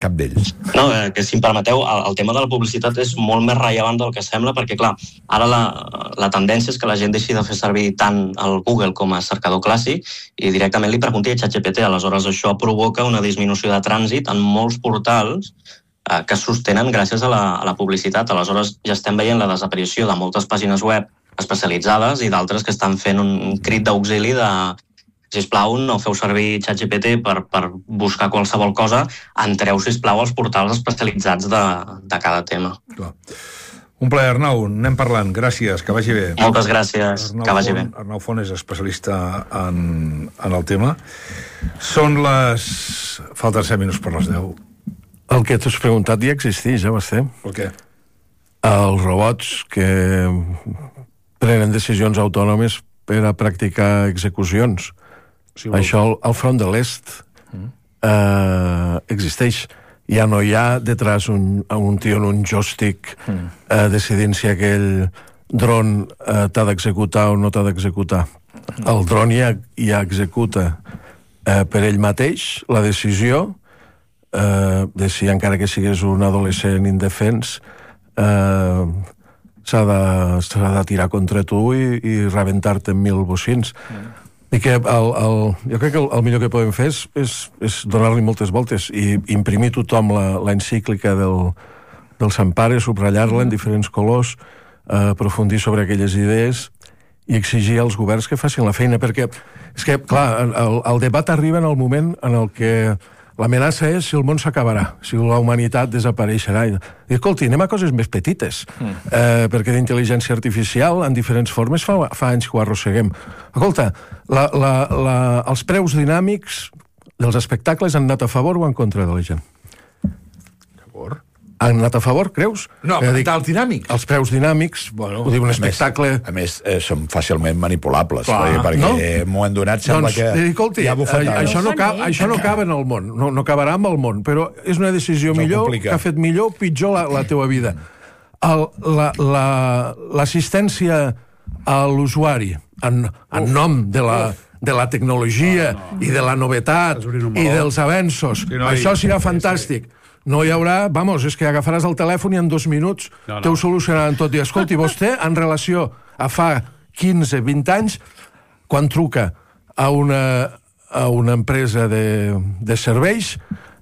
Cap d'ells. No, que si em permeteu, el tema de la publicitat és molt més rellevant del que sembla, perquè clar, ara la tendència és que la gent deixi de fer servir tant el Google com a cercador clàssic i directament li pregunti a ChatGPT. Aleshores això provoca una disminució de trànsit en molts portals que es sostenen gràcies a la publicitat. Aleshores ja estem veient la desaparició de moltes pàgines web especialitzades i d'altres que estan fent un crit d'auxili de sisplau, no feu servir ChatGPT per buscar qualsevol cosa, entreu, sisplau, als portals especialitzats de cada tema. Clar. Un plaer, Arnau, anem parlant. Gràcies, que vagi bé. Moltes gràcies, que vagi bé. Arnau Font és especialista en el tema. Són les... Falten 7 minuts per les 10. El que t'has preguntat ja existeix, ja Basté. Per què? Els robots que prenen decisions autònomes per a practicar execucions. Sí, això al front de l'est existeix. Ja no hi ha detrás un tio en un joystick decidint si aquell dron t'ha d'executar o no t'ha d'executar. El dron ja executa per ell mateix la decisió de si, encara que sigués un adolescent indefens, s'ha de tirar contra tu i rebentar-te en 1000 bocins. I que jo crec que el millor que podem fer és donar-li moltes voltes i imprimir tothom l'encíclica del Sant Pare, subratllar-la en diferents colors, aprofundir sobre aquelles idees i exigir als governs que facin la feina, perquè és que, clar, el debat arriba en el moment en el que l'amenaça és si el món s'acabarà, si la humanitat desapareixerà. I escolti, anem a coses més petites, perquè d'intel·ligència artificial, en diferents formes, fa anys que ho arrosseguem. Escolta, els preus dinàmics dels espectacles han anat a favor o en contra de la gent? A favor? Han anat a favor, creus? No, els dinàmics. Els preus dinàmics, ho diu un espectacle... A més, són fàcilment manipulables, perquè en un moment donat sembla que... Escolti, això no acaba en el món, no acabarà amb el món, però és una decisió millor, que ha fet millor o pitjor la teua vida. L'assistència a l'usuari, en nom de la tecnologia i de la novetat i dels avenços, això serà fantàstic. No hi haurà... és que agafaràs el telèfon i en 2 minuts t'ho solucionaran tot. I escolti, vostè, en relació a fa 15-20 anys, quan truca a una empresa de serveis,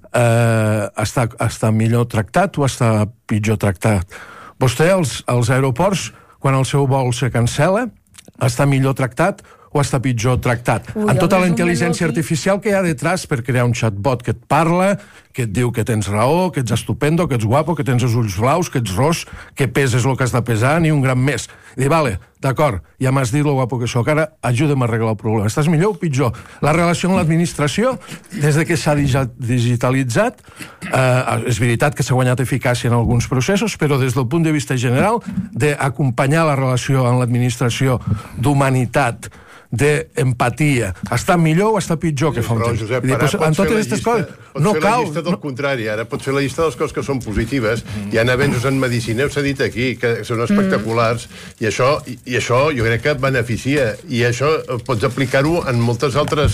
està millor tractat o està pitjor tractat? Vostè, als aeroports, quan el seu vol se cancela, està millor tractat o està pitjor tractat? Amb tota la intel·ligència artificial que hi ha detrás per crear un chatbot que et parla, que et diu que tens raó, que ets estupendo, que ets guapo, que tens els ulls blaus, que ets ros, que peses el que has de pesar, ni un gram més. I dic, vale, d'acord, ja m'has dit lo guapo que sóc, ara ajuda'm a arreglar el problema. Estàs millor o pitjor? La relació amb l'administració, des de que s'ha digitalitzat, és veritat que s'ha guanyat eficàcia en alguns processos, però des del punt de vista general, d'acompanyar la relació amb l'administració d'humanitat, d'empatia, està millor o està pitjor que fa un temps? Josep, en totes aquestes coses no cal... Pots fer la llista del contrari, ara pots fer la llista de les coses que són positives. Hi ha avenços en medicina, s'ha dit aquí, que són espectaculars, i això jo crec que beneficia, i això pots aplicar-ho en moltes altres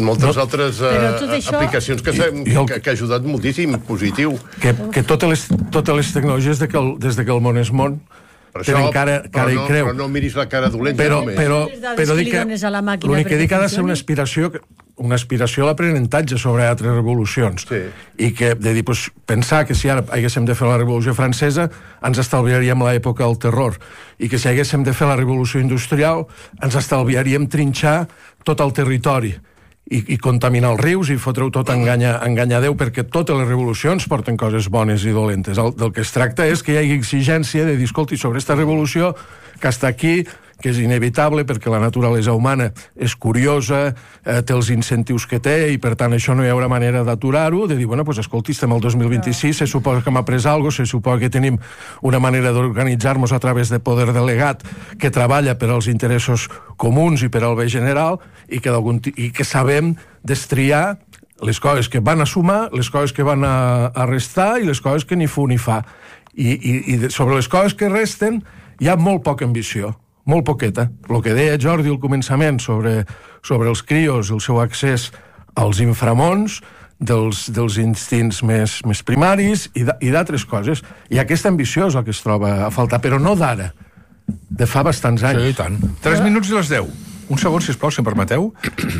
aplicacions que ha ajudat moltíssim, positiu. Que totes les tecnologies, des que el món és món, tenen cara i creu. Però no miris la cara dolenta. Però dic que l'únic que dic ha de ser una aspiració a l'aprenentatge sobre altres revolucions. I que, pensar que si ara haguéssim de fer la Revolució Francesa ens estalviaríem l'època del terror, i que si haguéssim de fer la Revolució Industrial ens estalviaríem trinxar tot el territori i contaminar els rius i fotre-ho tot a enganyar Déu, perquè totes les revolucions porten coses bones i dolentes. Del que es tracta és que hi hagi exigència de dir, escolti, sobre aquesta revolució que està aquí, que és inevitable perquè la naturalesa humana és curiosa, té els incentius que té i per tant això no hi haurà manera d'aturar-ho, de dir, escolti, estem al 2026, se suposa que hem après alguna cosa, se suposa que tenim una manera d'organitzar-nos a través de poder delegat que treballa per als interessos comuns i per al bé general i que sabem destriar les coses que van a sumar, les coses que van a restar i les coses que ni fu ni fa. I sobre les coses que resten hi ha molt poca ambició, molt poqueta. El que deia Jordi al començament sobre els crios, el seu accés als inframons, dels instints més primaris i d'altres coses. I aquesta ambició és el que es troba a faltar, però no d'ara, de fa bastants anys. Sí, i tant. 3 minuts i les 10. Un segon, sisplau, si em permeteu.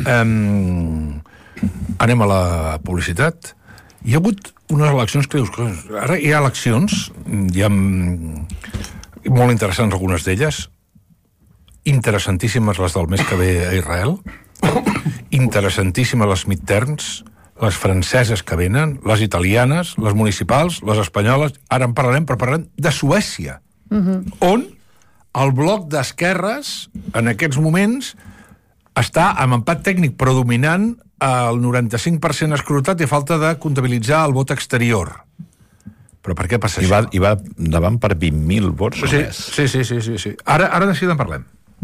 Anem a la publicitat. Hi ha hagut unes eleccions que dius, ara hi ha eleccions, hi ha molt interessants algunes d'elles, interessantíssimes les del mes que ve a Israel, interessantíssimes les midterms, les franceses que venen, les italianes, les municipals, les espanyoles, ara en parlarem, però parlarem de Suècia, on el bloc d'esquerres, en aquests moments, està amb empat tècnic predominant el 95% escrutat i a falta de comptabilitzar el vot exterior. Però per què passa això? I va davant per 20.000 vots només. Sí. Ara de seguida en parlem.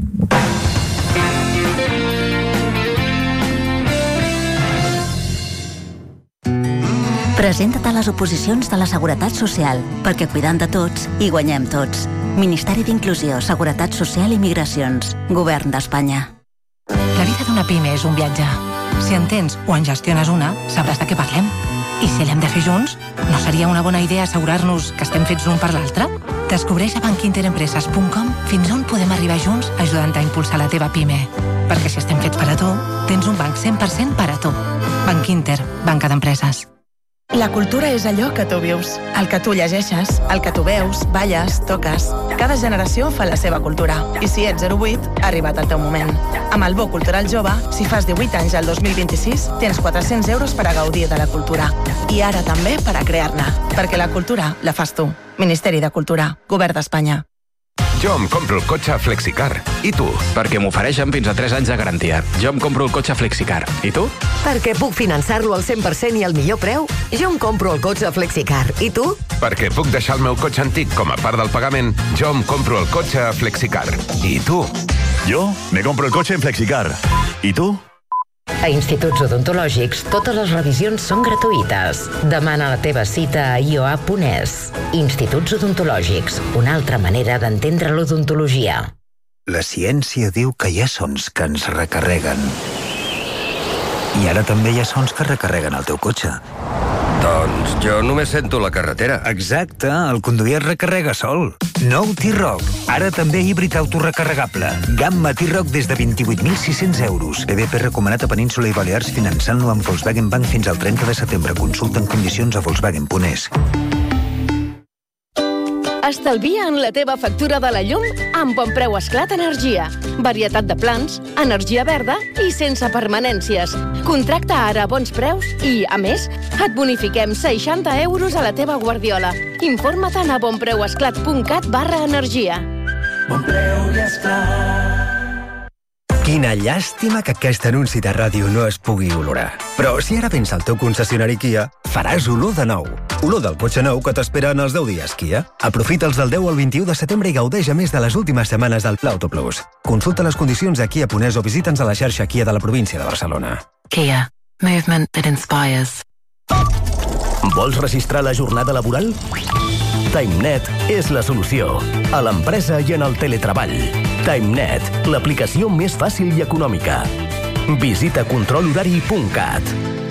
Presenta't a les oposicions de la Seguretat Social, perquè cuidant de tots, hi guanyem tots. Ministeri d'Inclusió, Seguretat Social i Migracions. Govern d'Espanya. La vida d'una PIME és un viatge. Si en tens o en gestiones una, sabràs de què parlem. I si l'hem de fer junts, no seria una bona idea assegurar-nos que estem fets l'un per l'altre? Descobreix a bankinterempreses.com fins on podem arribar junts ajudant a impulsar la teva PIME. Perquè si estem fets per a tu, tens un banc 100% per a tu. Banc Inter, banca d'empreses. La cultura és allò que tu vius, el que tu llegeixes, el que tu veus, balles, toques. Cada generació fa la seva cultura. I si ets 08, ha arribat el teu moment. Amb el Bo Cultural Jove, si fas 18 anys al 2026, tens 400 euros per a gaudir de la cultura. I ara també per a crear-ne. Perquè la cultura la fas tu. Ministeri de Cultura, Govern d'Espanya. Jo em compro el cotxe Flexicar. I tu? Perquè m'ofereixen fins a 3 anys de garantia. Jo em compro el cotxe Flexicar. I tu? Perquè puc finançar-lo al 100% i al millor preu. Jo em compro el cotxe Flexicar. I tu? Perquè puc deixar el meu cotxe antic com a part del pagament. Jo em compro el cotxe Flexicar. I tu? Jo me compro el cotxe en Flexicar. I tu? A Instituts Odontològics, totes les revisions són gratuïtes. Demana la teva cita a ioa.es. Instituts Odontològics, una altra manera d'entendre l'odontologia. La ciència diu que hi ha sons que ens recarreguen. I ara també hi ha sons que recarreguen el teu cotxe. Doncs jo només sento la carretera. Exacte, el conduir es recarrega sol. Nou T-Roc, ara també híbrid autorecarregable. Gamma T-Roc des de 28.600 euros. PDP recomanat a Península i Balears finançant-lo amb Volkswagen Bank fins al 30 de setembre. Consulta en condicions a Volkswagen.es. Estalvia en la teva factura de la llum amb Bonpreu Esclat Energia. Varietat de plans, energia verda i sense permanències. Contracta ara a bons preus i, a més, et bonifiquem 60 euros a la teva guardiola. Informa't a bonpreuesclat.cat/energia. Bonpreu i Esclat. Quina llàstima que aquest anunci de ràdio no es pugui olorar. Però si ara vens al teu concessionari Kia, faràs olor de nou. Olor del cotxe nou que t'espera en els 10 dies Kia. Aprofita'ls del 10 al 21 de setembre i gaudeix a més de les últimes setmanes del Pla Auto Plus. Consulta les condicions a Kia.es o visita'ns a la xarxa Kia de la província de Barcelona. Kia. Movement that inspires. Vols registrar la jornada laboral? TimeNet és la solució. A l'empresa i en el teletreball. TimeNet, l'aplicació més fàcil i econòmica. Visita controlhorari.cat.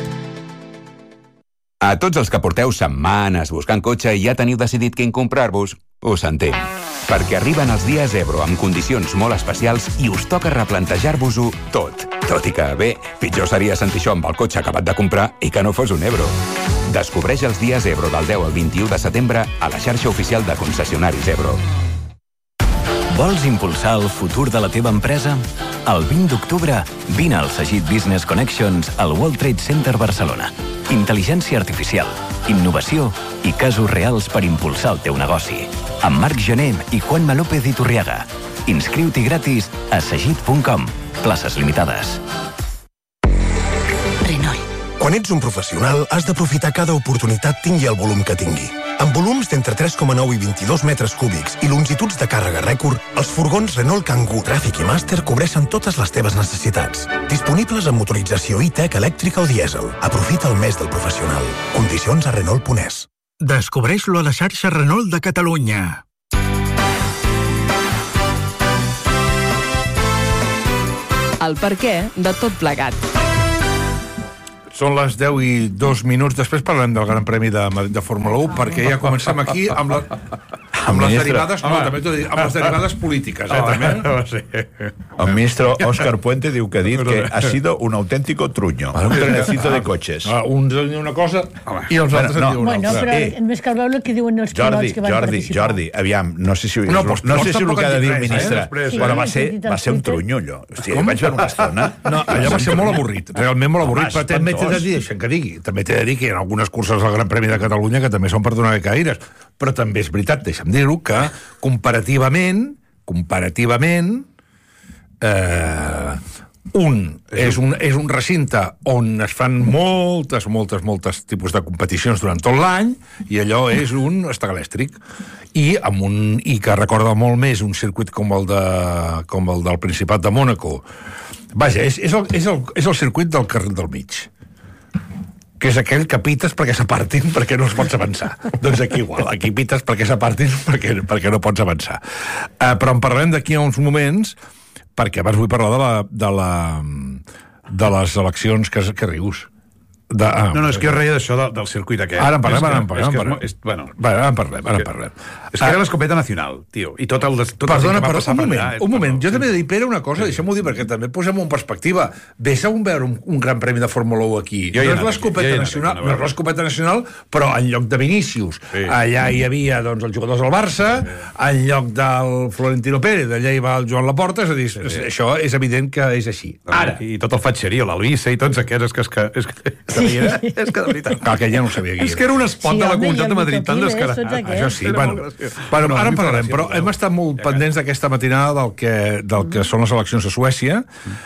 A tots els que porteu setmanes buscant cotxe i ja teniu decidit quin comprar-vos, us sentim. Perquè arriben els dies Ebro amb condicions molt especials i us toca replantejar-vos-ho tot. Tot i que, bé, pitjor seria sentir això amb el cotxe acabat de comprar i que no fos un Ebro. Descobreix els dies Ebro del 10 al 21 de setembre a la xarxa oficial de concessionaris Ebro. Vols impulsar el futur de la teva empresa? El 20 d'octubre, vine al Sagit Business Connections al World Trade Center Barcelona. Intel·ligència artificial, innovació i casos reals per impulsar el teu negoci. Amb Marc Gené i Juanma López Iturriaga. Inscriu-t'hi gratis a sagit.com. Places limitades. Renault. Quan ets un professional, has d'aprofitar cada oportunitat tingui el volum que tingui. Amb volums d'entre 3,9 i 22 metres cúbics i longituds de càrrega rècord, els furgons Renault Kangoo, Traffic i Master cobreixen totes les teves necessitats. Disponibles amb motorització e-tech, elèctrica o dièsel. Aprofita el mes del professional. Condicions a Renault.es. Descobreix-lo a la xarxa Renault de Catalunya. El perquè de tot plegat. Són les 10:02. Després parlarem del Gran Premi de Fórmula 1, perquè ja comencem aquí amb les derivades, també t'ho dic, amb les derivades polítiques, també. El ministro Óscar Puente diu que ha dit que ha sido un auténtico truño, un trenecito de cotxes. Uns diuen una cosa i els altres en diuen una altra. Bueno, però més cal veure el que diuen els pilots que van participar. Jordi, aviam, no sé si el que ha de dir el ministre, però va ser un trunyo, allò. Hòstia, vaig veure una estona. No, allò va ser molt avorrit, realment molt avorrit, però també t'he de dir, deixa'm que digui, també t'he de dir que hi ha algunes curses del Gran Premi de Catalunya que també són per donar caires, però també és veritat, deixa'm dir-ho, que comparativament, és un recinte on es fan moltes tipus de competicions durant tot l'any, i allò és un estagalèstric, i que recorda molt més un circuit com el del Principat de Mònaco. Vaja, és el circuit del carril del mig, que és aquell que pites perquè s'apartin perquè no es pots avançar. Doncs aquí igual, aquí pites perquè s'apartin perquè no pots avançar. Però en parlarem d'aquí a uns moments, perquè abans vull parlar de les eleccions que rius. No, és que jo reia d'això del circuit aquest. Ara en parlem. És que era l'escopeta nacional, tio. I tot el Perdona, però un moment. Jo també he de dir, Pere, una cosa, deixa'm-ho dir, perquè també posem en perspectiva. Deixa'm veure un gran premi de Fórmula 1 aquí. No és l'escopeta nacional, però en lloc de Vinícius. Allà hi havia, doncs, els jugadors del Barça, en lloc del Florentino Pérez, allà hi va el Joan Laporta, és a dir, això és evident que és així. Ara. I tot el fatxeria, l'Alvisa i tots aquests és que de veritat. Aquell ja no sabia qui era. És que era un espot de la Comunitat de Madrid tan descarat. Això sí, bueno, ara en parlarem, però hem estat molt pendents d'aquesta matinada del que són les eleccions a Suècia.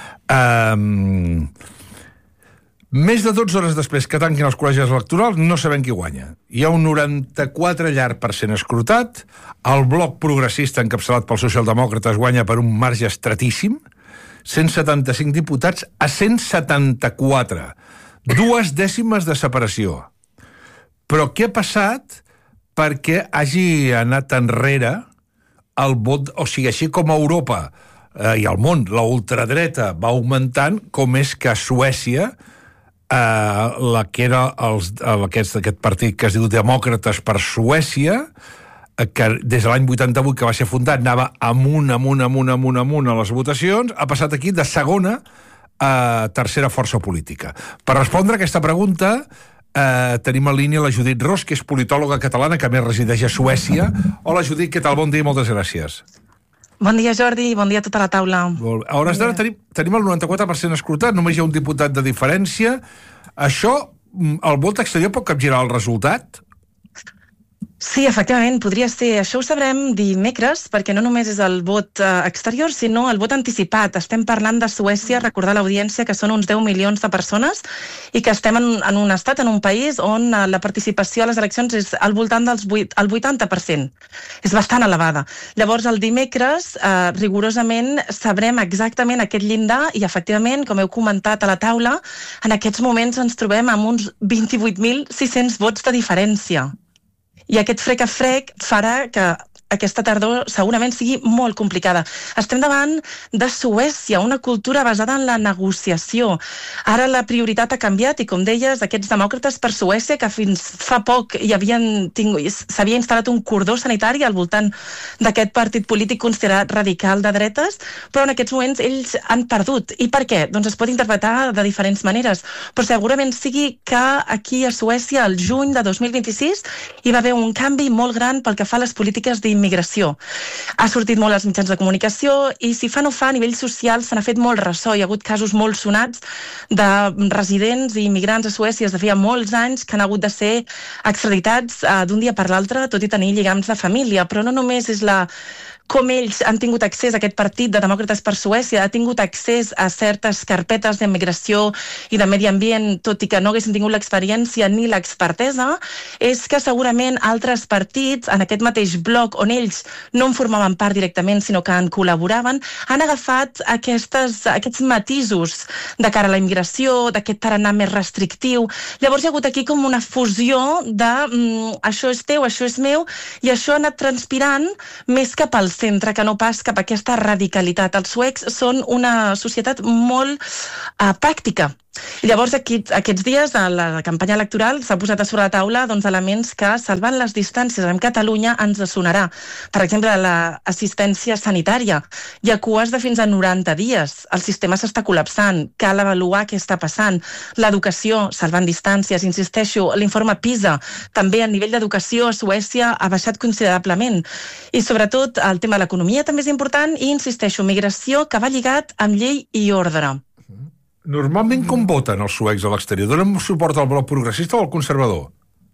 Més de 12 hores després que tanquin els col·legis electorals, no sabem qui guanya. Hi ha un 94% escrutat, el bloc progressista encapçalat pels socialdemòcrates guanya per un marge estratíssim, 175 diputats a 174. 2 dècimes de separació. Però què ha passat perquè hagi anat enrere el vot, o sigui, així com a Europa i al món, la ultradreta va augmentant, com és que a Suècia que era aquest partit que es diu Demòcrates per Suècia, que des de l'any 88 que va ser fundat anava amunt a les votacions, ha passat aquí de segona a tercera força política. Per respondre a aquesta pregunta tenim en línia la Judit Ros, que és politòloga catalana que a més resideix a Suècia. Hola Judit, què tal? Bon dia i moltes gràcies. Bon dia Jordi, bon dia a tota la taula. A hores d'ara tenim el 94% escrutat, només hi ha un diputat de diferència. Això, el vot exterior pot capgirar el resultat? Sí, efectivament, podria ser. Això ho sabrem dimecres, perquè no només és el vot exterior, sinó el vot anticipat. Estem parlant de Suècia, recordar l'audiència que són uns 10 milions de persones i que estem en un estat, en un país on la participació a les eleccions és al voltant del 80%. És bastant elevada. Llavors, el dimecres, rigorosament, sabrem exactament aquest llindar i, efectivament, com heu comentat a la taula, en aquests moments ens trobem amb uns 28.600 vots de diferència. I aquest frec a frec farà que aquesta tardor segurament sigui molt complicada. Estem davant de Suècia, una cultura basada en la negociació. Ara la prioritat ha canviat i, com deies, aquests demòcrates per Suècia, que fins fa poc s'havia instal·lat un cordó sanitari al voltant d'aquest partit polític considerat radical de dretes, però en aquests moments ells han perdut. I per què? Doncs es pot interpretar de diferents maneres, però segurament sigui que aquí a Suècia, al juny de 2026, hi va haver un canvi molt gran pel que fa a les polítiques d'immigració. Ha sortit molt als mitjans de comunicació i, si fa no fa, a nivell social se n'ha fet molt ressò. Hi ha hagut casos molt sonats de residents i immigrants a Suècia des de feia molts anys que han hagut de ser extraditats d'un dia per l'altre, tot i tenir lligams de família. Però no només és com ells han tingut accés a aquest partit de Demòcrates per Suècia, ha tingut accés a certes carpetes d'immigració i de medi ambient, tot i que no haguessin tingut l'experiència ni l'expertesa, és que segurament altres partits, en aquest mateix bloc on ells no en formaven part directament, sinó que en col·laboraven, han agafat aquests matisos de cara a la immigració, d'aquest tarannà més restrictiu. Llavors hi ha hagut aquí com una fusió de això és teu, això és meu, i això ha anat transpirant més cap al centre que no pas cap a aquesta radicalitat. Els suecs són una societat molt pràctica. I llavors, aquests dies, a la campanya electoral, s'ha posat a sobre la taula elements que, salvant les distàncies amb Catalunya, ens sonarà. Per exemple, l'assistència sanitària. Hi ha cues de fins a 90 dies. El sistema s'està col·lapsant. Cal avaluar què està passant. L'educació, salvant distàncies, insisteixo, l'informe PISA, també a nivell d'educació a Suècia ha baixat considerablement. I, sobretot, el tema de l'economia també és important i, insisteixo, migració que va lligat amb llei i ordre. Normalment com voten els suecs a l'exterior? Donen suport al bloc progressista o al conservador?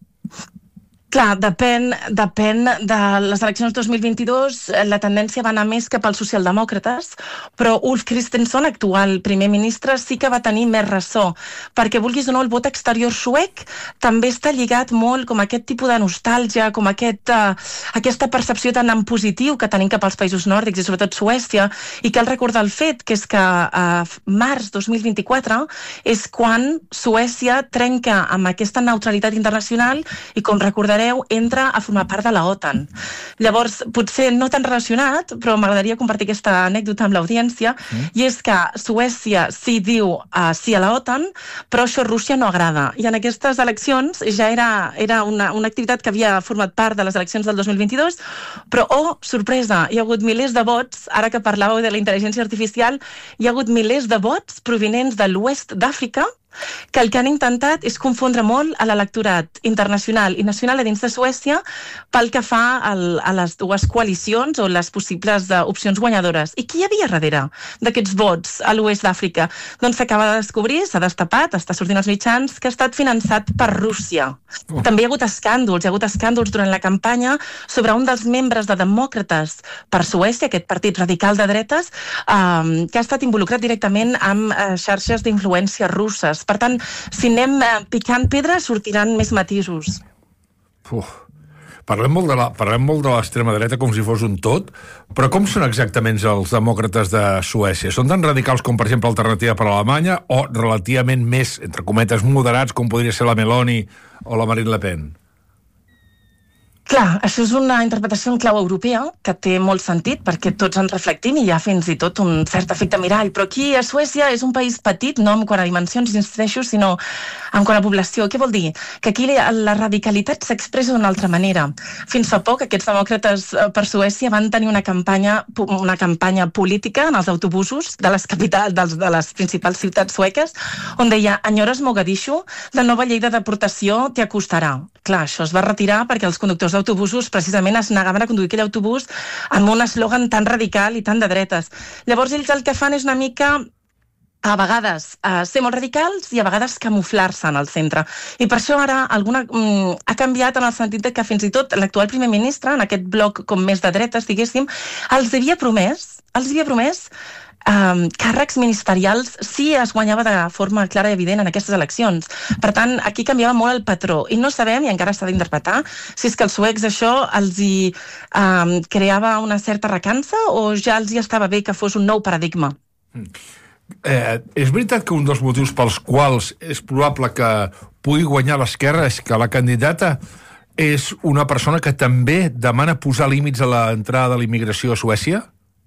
Clar, depèn de les eleccions 2022, la tendència va anar més cap als socialdemòcrates, però Ulf Kristersson, actual primer ministre, sí que va tenir més ressò, perquè vulguis o no, el vot exterior suec també està lligat molt com aquest tipus de nostàlgia, com aquesta percepció tan en positiu que tenim cap als països nòrdics i sobretot Suècia, i cal recordar el fet que és que a març 2024 és quan Suècia trenca amb aquesta neutralitat internacional i, com recordareu, entra a formar part de la OTAN. Llavors, potser no tan relacionat, però m'agradaria compartir aquesta anècdota amb l'audiència, i és que Suècia sí diu sí a la OTAN, però això a Rússia no agrada. I en aquestes eleccions ja era una activitat que havia format part de les eleccions del 2022, però, sorpresa, hi ha hagut milers de vots, ara que parlàveu de la intel·ligència artificial, hi ha hagut milers de vots provinents de l'oest d'Àfrica, que el que han intentat és confondre molt a l'electorat internacional i nacional a dins de Suècia pel que fa a les dues coalicions o les possibles opcions guanyadores. I qui hi havia darrere d'aquests vots a l'oest d'Àfrica? Doncs s'acaba de descobrir, s'ha destapat, està sortint als mitjans, que ha estat finançat per Rússia. També hi ha hagut escàndols durant la campanya sobre un dels membres de Demòcrates per Suècia, aquest partit radical de dretes, que ha estat involucrat directament amb xarxes d'influència russes. Per tant, si anem picant pedra, sortiran més matisos. Parlem molt de l'extrema dreta com si fos un tot, però com són exactament els demòcrates de Suècia? Són tan radicals com, per exemple, Alternativa per Alemanya o relativament més, entre cometes, moderats com podria ser la Meloni o la Marine Le Pen? Clar, això és una interpretació en clau europea que té molt sentit perquè tots ens reflectim i hi ha fins i tot un cert efecte mirall, però aquí a Suècia és un país petit, no en quant a dimensions, insisteixo, sinó en quant a població. Què vol dir? Que aquí la radicalitat s'expressa d'una altra manera. Fins fa poc aquests demòcrates per Suècia van tenir una campanya política en els autobusos de les capitals, de les principals ciutats sueques, on deia: enyores Mogadishu, la nova llei de deportació t'acostarà. Clar, això es va retirar perquè els conductors d'autobusos precisament es negaven a conduir aquell autobús amb un eslògan tan radical i tan de dretes. Llavors ells el que fan és una mica, a vegades, ser molt radicals i a vegades camuflar-se en el centre. I per això ara ha canviat en el sentit que fins i tot l'actual primer ministre, en aquest bloc com més de dretes, diguéssim, els havia promès càrrecs ministerials si es guanyava de forma clara i evident en aquestes eleccions. Per tant, aquí canviava molt el patró i no sabem, i encara s'ha d'interpretar, si és que els suecs això els hi creava una certa recança o ja els hi estava bé que fos un nou paradigma. És veritat que un dels motius pels quals és probable que pugui guanyar l'esquerra és que la candidata és una persona que també demana posar límits a l'entrada de la immigració a Suècia?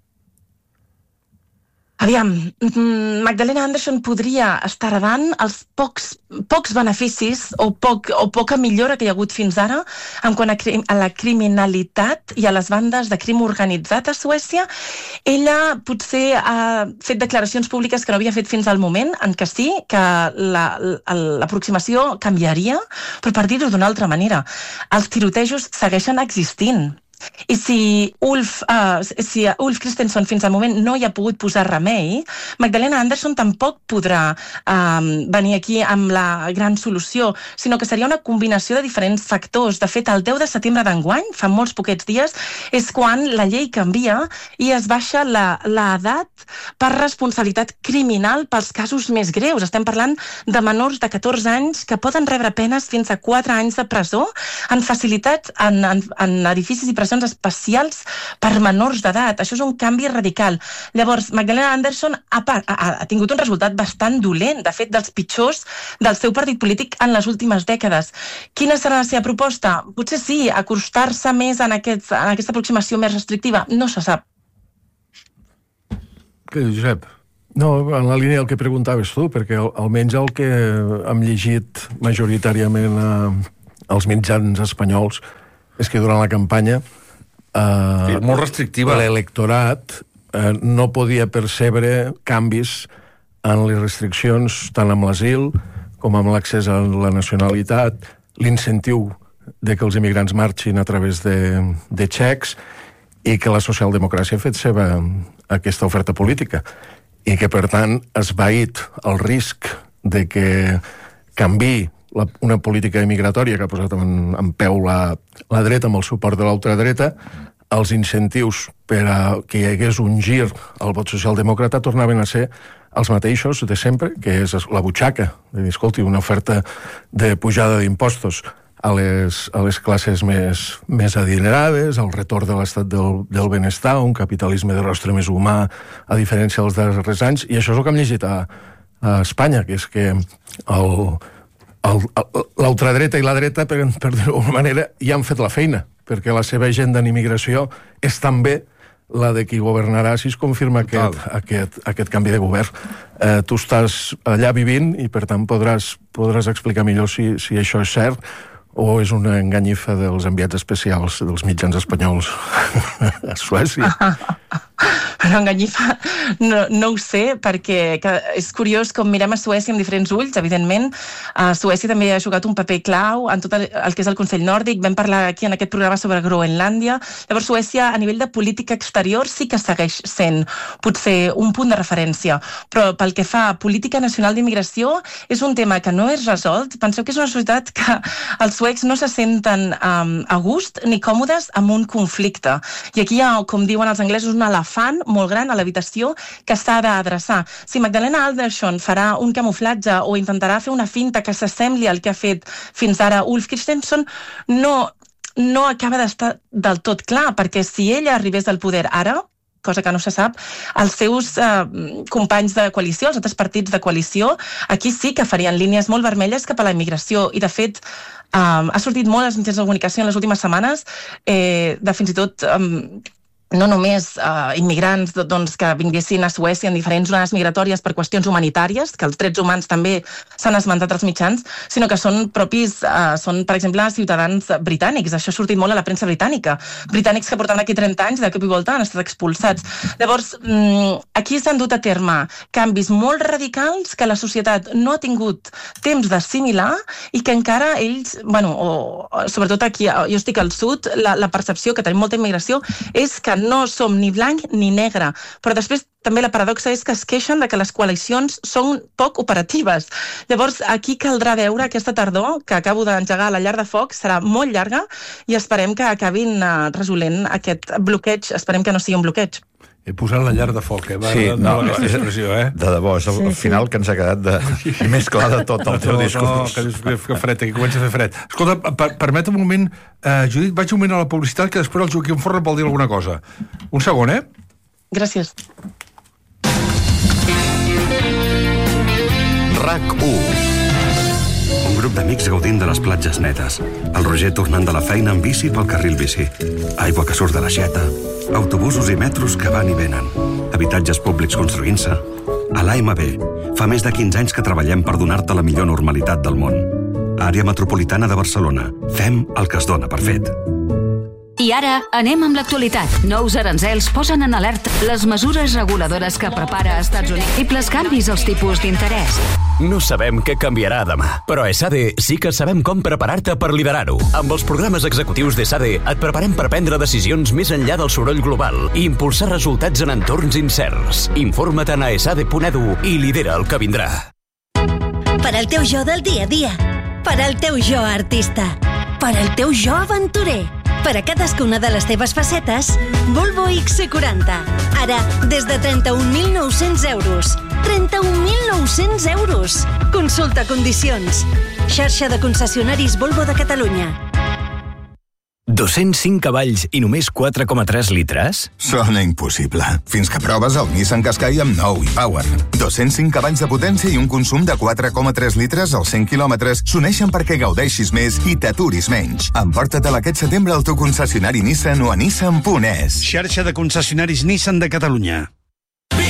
Aviam, Magdalena Andersson podria estar heredant els pocs beneficis o poca millora que hi ha hagut fins ara en quant a la criminalitat i a les bandes de crim organitzat a Suècia. Ella potser ha fet declaracions públiques que no havia fet fins al moment, en què sí, que l'aproximació canviaria, però per dir-ho d'una altra manera, els tirotejos segueixen existint. I si Ulf Kristersson fins al moment no hi ha pogut posar remei, Magdalena Andersson tampoc podrà venir aquí amb la gran solució, sinó que seria una combinació de diferents factors. De fet, el 10 de setembre d'enguany, fa molts poquets dies, és quan la llei canvia i es baixa l'edat per responsabilitat criminal pels casos més greus. Estem parlant de menors de 14 anys que poden rebre penes fins a 4 anys de presó en facilitats, en edificis i presons especials per menors d'edat. Això és un canvi radical. Llavors, Magdalena Andersson ha tingut un resultat bastant dolent, de fet, dels pitjors del seu partit polític en les últimes dècades. Quina serà la seva proposta? Potser sí, acostar-se més en aquesta aproximació més restrictiva. No se sap. Què diu, Josep? No, en la línia del que preguntaves tu, perquè almenys el que hem llegit majoritàriament als mitjans espanyols és que durant la campanya molt restrictiva. L'electorat no podia percebre canvis en les restriccions tant amb l'asil com amb l'accés a la nacionalitat, l'incentiu de que els immigrants marxin a través de xecs i que la socialdemocràcia ha fet seva aquesta oferta política i que, per tant, ha esvaït el risc de que canviï una política immigratòria que ha posat en peu la dreta amb el suport de l'ultradreta. Els incentius per a que hi hagués un gir al vot socialdemòcrata tornaven a ser els mateixos de sempre, que és la butxaca, de dir, escolti, una oferta de pujada d'impostos a les classes més adinerades, el retorn de l'estat del benestar, un capitalisme de rostre més humà, a diferència dels darrers anys, i això és el que hem llegit a Espanya, que és que l'ultradreta i la dreta, per dir-ho d'alguna manera, ja han fet la feina, perquè la seva agenda en immigració és també la de qui governarà si es confirma aquest canvi de govern. Tu estàs allà vivint i, per tant, podràs explicar millor si això és cert o és una enganyifa dels enviats especials dels mitjans espanyols a Suècia. Però enganyifa no ho sé, perquè és curiós com mirem a Suècia amb diferents ulls, evidentment. Suècia també ha jugat un paper clau en tot el que és el Consell Nòrdic. Vam parlar aquí en aquest programa sobre Groenlàndia. Llavors, Suècia, a nivell de política exterior, sí que segueix sent potser un punt de referència. Però pel que fa a política nacional d'immigració, és un tema que no és resolt. Penseu que és una societat que els suecs no se senten a gust ni còmodes amb un conflicte. I aquí hi ha, com diuen els anglesos, un elefant molt gran a l'habitació que s'ha d'adreçar. Si Magdalena Andersson farà un camuflatge o intentarà fer una finta que s'assembli al que ha fet fins ara Ulf Kristersson, no acaba d'estar del tot clar, perquè si ella arribés al poder ara, cosa que no se sap, els seus companys de coalició, els altres partits de coalició, aquí sí que farien línies molt vermelles cap a la immigració. I, de fet, ha sortit molt als mitjans de comunicació en les últimes setmanes de fins i tot no només immigrants que vinguessin a Suècia en diferents zones migratòries per qüestions humanitàries, que els drets humans també s'han esmentat als mitjans, sinó que són, per exemple, ciutadans britànics. Això ha sortit molt a la premsa britànica. Britànics que portaven aquí 30 anys, de cop i volta han estat expulsats. Llavors, aquí s'han dut a terme canvis molt radicals que la societat no ha tingut temps d'assimilar i que encara ells, sobretot aquí, jo estic al sud, la percepció que tenim molta immigració és que no som ni blanc ni negre, però després també la paradoxa és que es queixen de que les coalicions són poc operatives. Llavors, aquí caldrà veure aquesta tardor, que acabo d'engegar la llar de foc, serà molt llarga i esperem que acabin resolent aquest bloqueig, esperem que no sigui un bloqueig. He posat la llar de foc, Sí, és expressió, De debò, és el final que ens ha quedat més clar de tot el teu discurs. No, que fred, que comença a fer fred. Escolta, permet un moment, Judit, vaig un moment a la publicitat, que després el Joaquim Forn vol dir alguna cosa. Un segon, Gràcies. RAC1. Un grup d'amics gaudint de les platges netes. El Roger tornant de la feina en bici pel carril bici. Aigua que surt de l'aixeta. Autobusos i metros que van i venen. Habitatges públics construint-se. A l'AMB, fa més de 15 anys que treballem per donar-te la millor normalitat del món. Àrea metropolitana de Barcelona. Fem el que es dona per fet. I ara anem amb l'actualitat. Nous aranzels posen en alerta les mesures reguladores que prepara Estats Units i els canvis als tipus d'interès. No sabem què canviarà demà, però a ESADE sí que sabem com preparar-te per liderar-ho. Amb els programes executius d'ESADE et preparem per prendre decisions més enllà del soroll global i impulsar resultats en entorns incerts. Informa't a esade.edu i lidera el que vindrà. Per al teu jo del dia a dia. Per al teu jo artista. Per al teu jo aventurer. Per a cadascuna de les teves facetes, Volvo XC40. Ara, des de 31.900 euros. 31.900 euros. Consulta condicions. Xarxa de concessionaris Volvo de Catalunya. 205 cavalls i només 4,3 litres? Sona impossible. Fins que proves el Nissan Qashqai amb nou e-Power. 205 cavalls de potència i un consum de 4,3 litres als 100 quilòmetres s'uneixen perquè gaudeixis més i t'aturis menys. Emporta-te'l aquest setembre al teu concessionari Nissan o a nissan.es. Xarxa de concessionaris Nissan de Catalunya. Vine a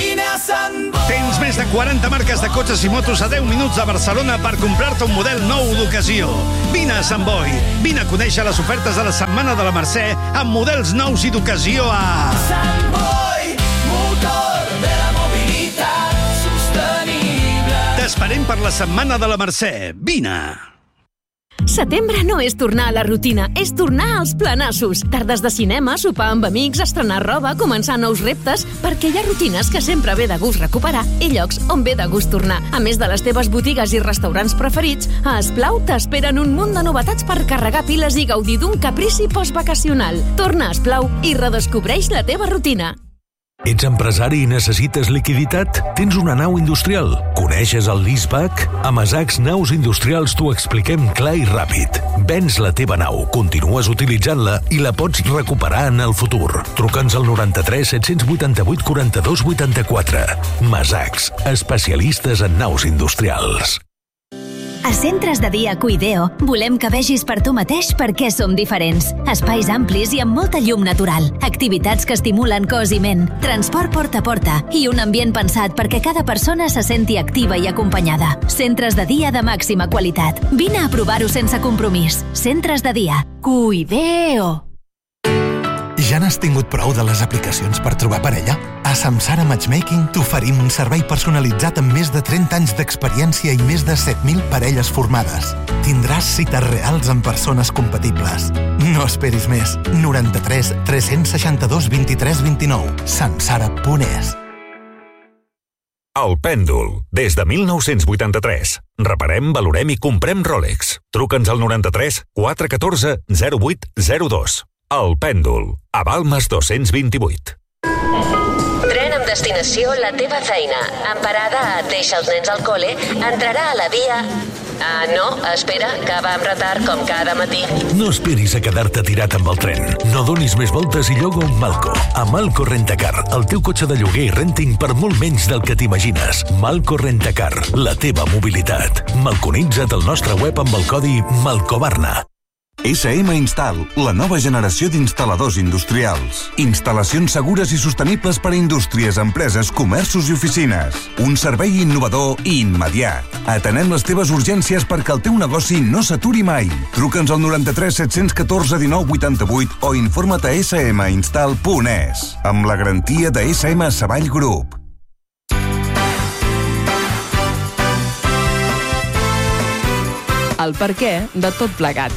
Tens més de 40 marques de cotxes i motos a 10 minuts de Barcelona per comprar-te un model nou d'ocasió. Vine a Sant Boi. Vine a conèixer les ofertes de la Setmana de la Mercè amb models nous i d'ocasió a... Sant Boi, motor de la mobilitat sostenible. T'esperem per la Setmana de la Mercè. Vine! Setembre no és tornar a la rutina, és tornar als planassos. Tardes de cinema, sopar amb amics, estrenar roba, començar nous reptes, perquè hi ha rutines que sempre ve de gust recuperar i llocs on ve de gust tornar. A més de les teves botigues i restaurants preferits, a Esplau t'esperen un munt de novetats per carregar piles i gaudir d'un caprici postvacacional. Torna a Esplau i redescobreix la teva rutina. Ets empresari i necessites liquiditat? Tens una nau industrial? Coneixes el leaseback? A Masacs Naus Industrials t'ho expliquem clar i ràpid. Vens la teva nau, continues utilitzant-la i la pots recuperar en el futur. Truca'ns al 93 788 42 84. Masacs, especialistes en naus industrials. A Centres de Dia Cuideo volem que vegis per tu mateix per què som diferents. Espais amplis i amb molta llum natural, activitats que estimulen cos i ment, transport porta a porta i un ambient pensat perquè cada persona se senti activa i acompanyada. Centres de dia de màxima qualitat. Vine a provar-ho sense compromís. Centres de Dia Cuideo. Ja n'has tingut prou de les aplicacions per trobar parella? A Samsara Matchmaking t'oferim un servei personalitzat amb més de 30 anys d'experiència i més de 7.000 parelles formades. Tindràs cites reals amb persones compatibles. No esperis més. 93 362 23 29. Samsara.es. El Pèndol, des de 1983. Reparem, valorem i comprem Rolex. Truca'ns al 93 414 0802. El Pèndol, a Balmes 228. Tren amb destinació la teva feina. En parada et deixa els nens al col·le, entrarà a la via... no, espera, que va amb retard com cada matí. No esperis a quedar-te tirat amb el tren. No donis més voltes i lloga un Malco. A Malco Rentacar, el teu cotxe de lloguer i renting per molt menys del que t'imagines. Malco Rentacar, la teva mobilitat. Malconitza't al nostre web amb el codi MALCOBARNA. SM Install, la nova generació d'instal·ladors industrials. Instal·lacions segures i sostenibles per a indústries, empreses, comerços i oficines. Un servei innovador i immediat. Atenem les teves urgències perquè el teu negoci no s'aturi mai. Truca'ns al 93 714 19 88 o informa't a sminstall.es, amb la garantia de SM Savall Group. El perquè de tot plegat.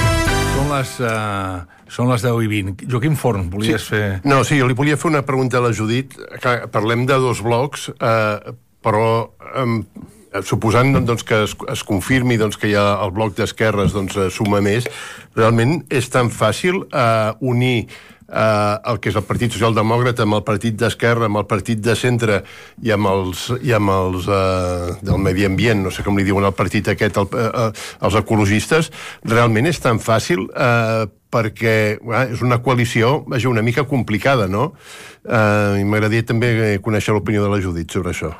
Són les 10 i 20. Joaquim Forn, volies fer... No, sí, jo li volia fer una pregunta a la Judit. Parlem de 2 blocs, però suposant doncs, que es confirmi doncs, que ja el bloc d'esquerres doncs, suma més, realment és tan fàcil unir el que és el Partit Socialdemòcrata amb el Partit d'Esquerra, amb el Partit de Centre i amb els del Medi Ambient, no sé com li diuen el partit aquest, els ecologistes. Realment és tan fàcil perquè és una coalició una mica complicada, no? I m'agradaria també conèixer l'opinió de la Judit sobre això.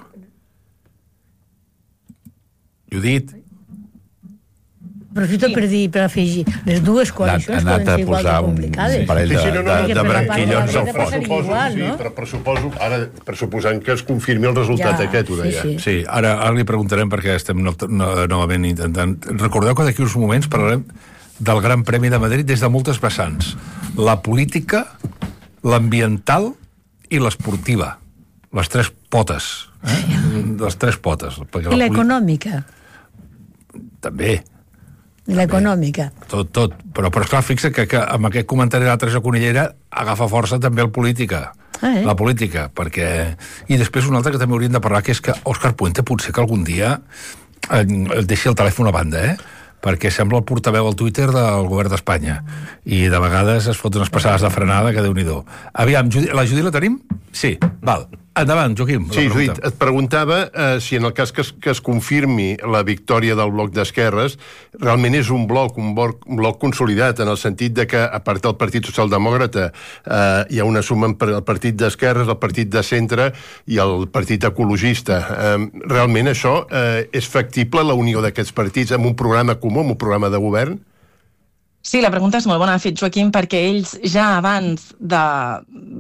Judit? Aprofito per afegir. Les dues coalicions poden ser igual de complicades. Un parell de branquillons al fons. Però suposo, ara, pressuposant que es confirmi el resultat aquest, ho deia. Sí, ara li preguntarem perquè estem novament intentant... Recordeu que d'aquí uns moments parlarem del Gran Premi de Madrid des de moltes vessants. La política, l'ambiental i l'esportiva. Les 3 potes. Les 3 potes. I l'econòmica. També. L'econòmica. Tot. Però esclar, fixa't que amb aquest comentari de la Teresa Conillera agafa força també la política, perquè... I després una altra que també hauríem de parlar, que és que Òscar Puente potser que algun dia deixi el telèfon a banda, perquè sembla el portaveu al Twitter del govern d'Espanya i de vegades es fot unes passades de frenada que Déu-n'hi-do. Aviam, la Judit la tenim? Sí, val. Endavant, Joaquim. Sí, Judit, et preguntava si en el cas que es confirmi la victòria del bloc d'esquerres, realment és un bloc consolidat, en el sentit de que, a part del Partit Socialdemòcrata, hi ha una suma per el Partit d'Esquerres, el Partit de Centre i el Partit Ecologista. Realment això és factible, la unió d'aquests partits, amb un programa comú, amb un programa de govern? Sí, la pregunta és molt bona, ha fet Joaquim, perquè ells ja abans de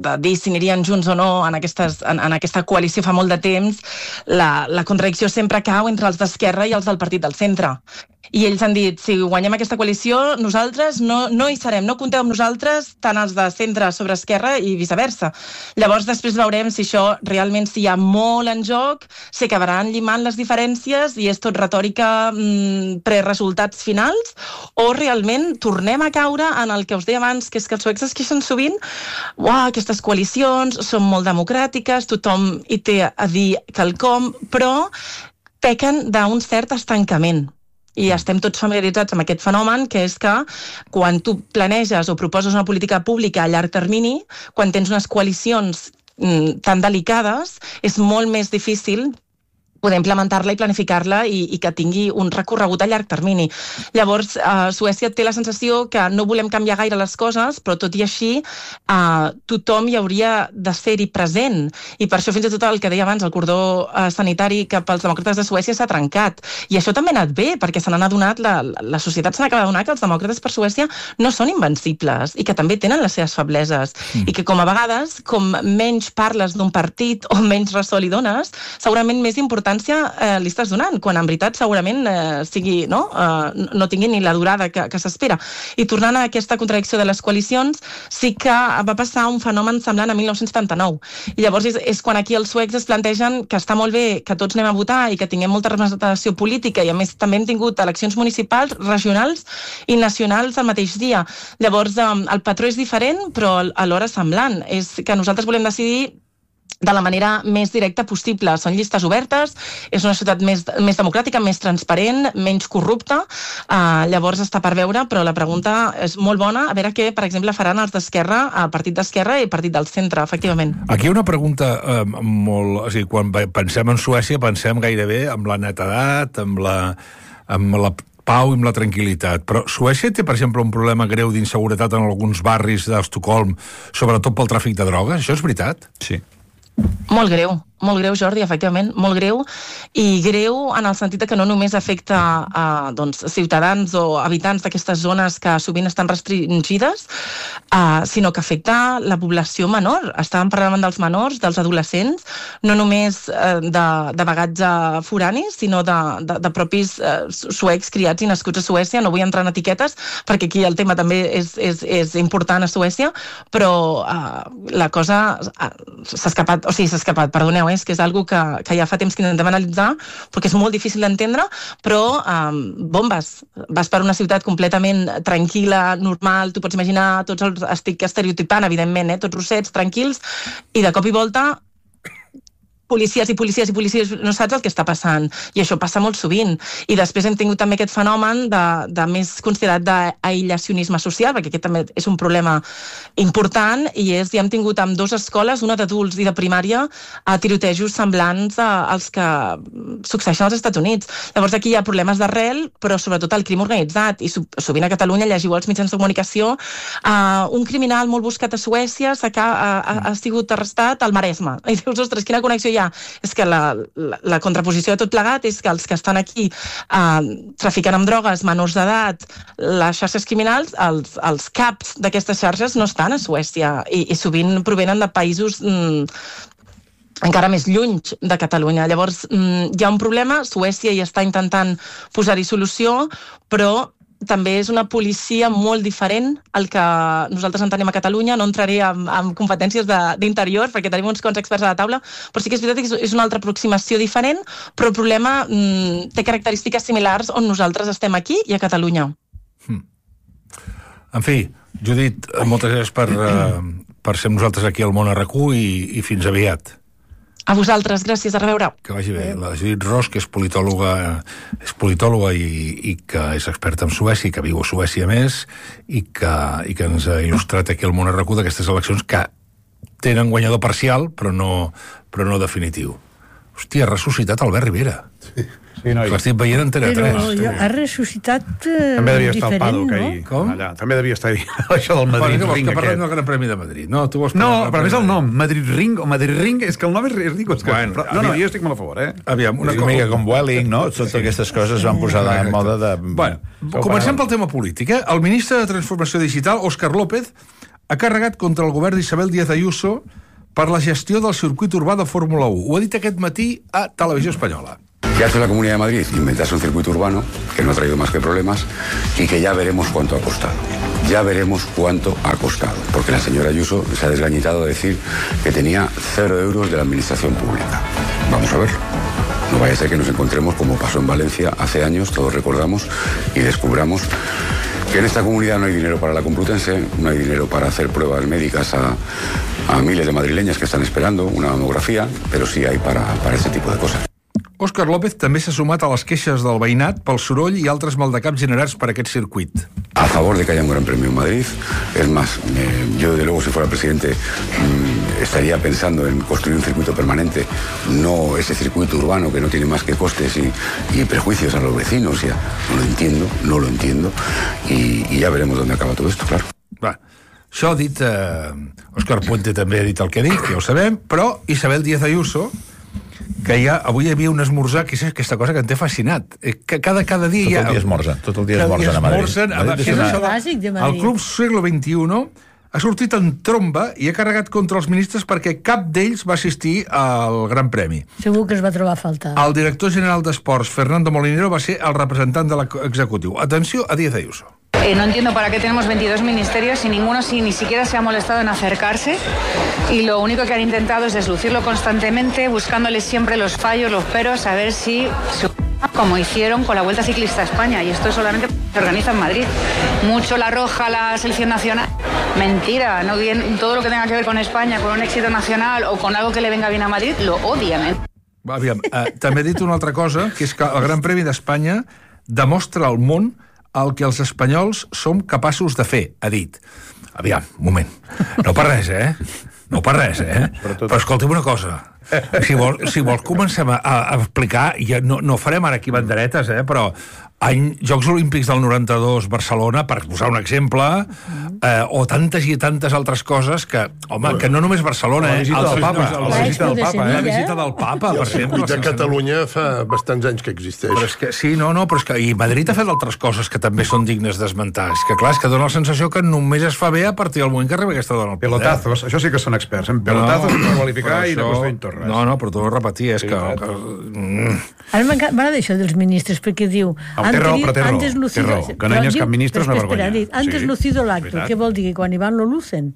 de dir si anirien junts o no en aquesta coalició fa molt de temps, la contradicció sempre cau entre els d'Esquerra i els del Partit del Centre. I ells han dit, si guanyem aquesta coalició, nosaltres no hi serem, no compteu amb nosaltres, tant els de centre sobre esquerra i viceversa. Llavors, després veurem si això realment, si hi ha molt en joc, s'acabaran llimant les diferències i és tot retòrica pre-resultats finals, o realment tornem a caure en el que us deia abans, que és que els suecs es queixen sovint, aquestes coalicions són molt democràtiques, tothom hi té a dir quelcom, però pequen d'un cert estancament. I estem tots familiaritzats amb aquest fenomen, que és que quan tu planeges o proposes una política pública a llarg termini, quan tens unes coalicions tan delicades, és molt més difícil poder implementar-la i planificar-la i que tingui un recorregut a llarg termini. Llavors, Suècia té la sensació que no volem canviar gaire les coses, però tot i així tothom hi hauria de ser-hi present. I per això fins i tot el que deia abans, el cordó sanitari cap als demòcrates de Suècia s'ha trencat. I això també ha anat bé, perquè se n'han adonat, la societat se n'ha adonat que els demòcrates per Suècia no són invencibles i que també tenen les seves febleses. I que com a vegades, com menys parles d'un partit o menys ressò li dones, segurament més important li estàs donant, quan en veritat segurament sigui, no tingui ni la durada que s'espera. I tornant a aquesta contradicció de les coalicions, sí que va passar un fenomen semblant a 1979. I llavors és quan aquí els suecs es plantegen que està molt bé que tots anem a votar i que tinguem molta representació política, i a més també hem tingut eleccions municipals, regionals i nacionals al mateix dia. Llavors el patró és diferent, però alhora semblant. És que nosaltres volem decidir de la manera més directa possible. Són llistes obertes, és una ciutat més democràtica, més transparent, menys corrupta. Llavors està per veure, però la pregunta és molt bona, a veure què, per exemple, faran els d'Esquerra, el Partit d'Esquerra i el Partit del Centre, efectivament. Aquí hi ha una pregunta molt... O sigui, quan pensem en Suècia, pensem gairebé amb la netedat, amb la pau i amb la tranquil·litat. Però Suècia té, per exemple, un problema greu d'inseguretat en alguns barris d'Estocolm, sobretot pel tràfic de drogues. Això és veritat? Sí. Molt greu, Jordi, efectivament, molt greu, i greu en el sentit que no només afecta ciutadans o habitants d'aquestes zones que sovint estan restringides, sinó que afecta la població menor. Estàvem parlant dels menors, dels adolescents, no només de bagatge forani, sinó de propis suecs criats i nascuts a Suècia. No vull entrar en etiquetes, perquè aquí el tema també és important a Suècia, però la cosa s'ha escapat, perdoneu, és que és algo que ja fa temps que intentem analitzar, perquè és molt difícil d'entendre, però bombes. Vas per una ciutat completament tranquil·la, normal, tu pots imaginar, estic estereotipant, evidentment, tots rossets, tranquils, i de cop i volta policies, no saps el que està passant, i això passa molt sovint. I després hem tingut també aquest fenomen de més considerat d'aïllacionisme social, perquè aquest també és un problema important, i hem tingut amb 2 escoles, una d'adults i de primària, tirotejos semblants als que succeeixen als Estats Units. Llavors aquí hi ha problemes d'arrel, però sobretot el crim organitzat, i sovint a Catalunya llegiu als mitjans de comunicació un criminal molt buscat a Suècia ha sigut arrestat al Maresme. I dius, ostres, quina connexió hi ha? És que la contraposició de tot plegat és que els que estan aquí traficant amb drogues, menors d'edat, les xarxes criminals, els caps d'aquestes xarxes no estan a Suècia i sovint provenen de països encara més lluny de Catalunya. Llavors hi ha un problema, Suècia hi està intentant posar-hi solució, però també és una policia molt diferent al que nosaltres entenem a Catalunya. No entraré en competències d'interior, perquè tenim uns quants experts a la taula, però sí que és veritat que és una altra aproximació diferent, però el problema té característiques similars on nosaltres estem aquí i a Catalunya. En fi, Judit, moltes gràcies per ser nosaltres aquí al Món a RAC1 i fins aviat. A vosaltres, gràcies, a reveure. Que vagi bé. La Judit Ros, que és politòloga i que és experta en Suècia, i que viu a Suècia més, i que ens ha il·lustrat aquí al Món a RAC1 d'aquestes eleccions que tenen guanyador parcial, però no definitiu. Hòstia, ha ressuscitat Albert Rivera. Sí, no, l'estic veient en Antena 3. Però ha ressuscitat també devia estar diferent, al Pado, no? Com? Allà. També devia estar això del Madrid Ring. Vols que parlem del Gran Premi de Madrid? No, però a més el nom, Madrid Ring o Madrid Ring, és que el nom és Rico. No, jo estic molt a favor, Aviam, una mica com Welling, no? Totes aquestes coses van posar de moda de... Bueno, comencem pel tema polític, El ministre de Transformació Digital, Òscar López, ha carregat contra el govern d'Isabel Díaz Ayuso per la gestió del circuit urbà de Fórmula 1. Ho ha dit aquest matí a Televisió Espanyola. ¿Qué hace la Comunidad de Madrid? Inventarse un circuito urbano que no ha traído más que problemas y que ya veremos cuánto ha costado. Ya veremos cuánto ha costado. Porque la señora Ayuso se ha desgañitado de decir que tenía 0 euros de la administración pública. Vamos a verlo. No vaya a ser que nos encontremos como pasó en Valencia hace años, todos recordamos, y descubramos que en esta comunidad no hay dinero para la Complutense, no hay dinero para hacer pruebas médicas a miles de madrileñas que están esperando una mamografía, pero sí hay para este tipo de cosas. Óscar López també s'ha sumat a les queixes del veïnat pel soroll i altres maldecaps generats per aquest circuit. A favor de que haya un gran premio en Madrid. Es más, yo desde luego si fuera presidente estaría pensando en construir un circuito permanente, no ese circuito urbano que no tiene más que costes y prejuicios a los vecinos. Ya, no lo entiendo y ya veremos dónde acaba todo esto, claro. Va, això ha dit Òscar Puente, també ha dit el que ha dit, que ja ho sabem, però Isabel Díaz Ayuso, que avui hi havia un esmorzar, que és aquesta cosa que em té fascinat. Cada dia tot el dia esmorzen, a Madrid. El Club Siglo XXI ha sortit en tromba i ha carregat contra els ministres perquè cap d'ells va assistir al Gran Premi. Segur que es va trobar a faltar. El director general d'Esports, Fernando Molinero, va ser el representant de l'executiu. Atenció a Díaz Ayuso. No entiendo para qué tenemos 22 ministerios y ninguno ni siquiera se ha molestado en acercarse y lo único que han intentado es deslucirlo constantemente, buscándoles siempre los fallos, los peros, a ver si como hicieron con la Vuelta Ciclista a España, y esto solamente se organiza en Madrid. Mucho la roja la selección nacional. Mentira, no bien, todo lo que tenga que ver con España, con un éxito nacional o con algo que le venga bien a Madrid, lo odian. Aviam, també he dit una altra cosa, que és que el Gran Premi d'Espanya demostra al món el que els espanyols som capaços de fer, ha dit. Aviam, un moment. No per res, Però escolta'm una cosa. Si vols comencem a explicar, no farem ara aquí banderetes, però Jocs Olímpics del 92 Barcelona, per posar un exemple, o tantes i tantes altres coses que, home, que no només Barcelona, la visita del Papa, la visita del Papa, per exemple. El circuit de Catalunya fa bastants anys que existeix. Però és que, sí, però és que i Madrid ha fet altres coses que també són dignes d'esmentar. És que, clar, és que dona la sensació que només es fa bé a partir del moment que arriba aquesta dona al poder. Pelotazos, això sí que són experts, pelotazos per qualificar i no construir torres. No, però t'ho repetir, és que... Ara m'agrada això dels ministres, perquè diu... Té raó, que no hi ha cap ministre és una vergonya. Antes lucido el acto, què vol dir? Que quan hi van lo lucen?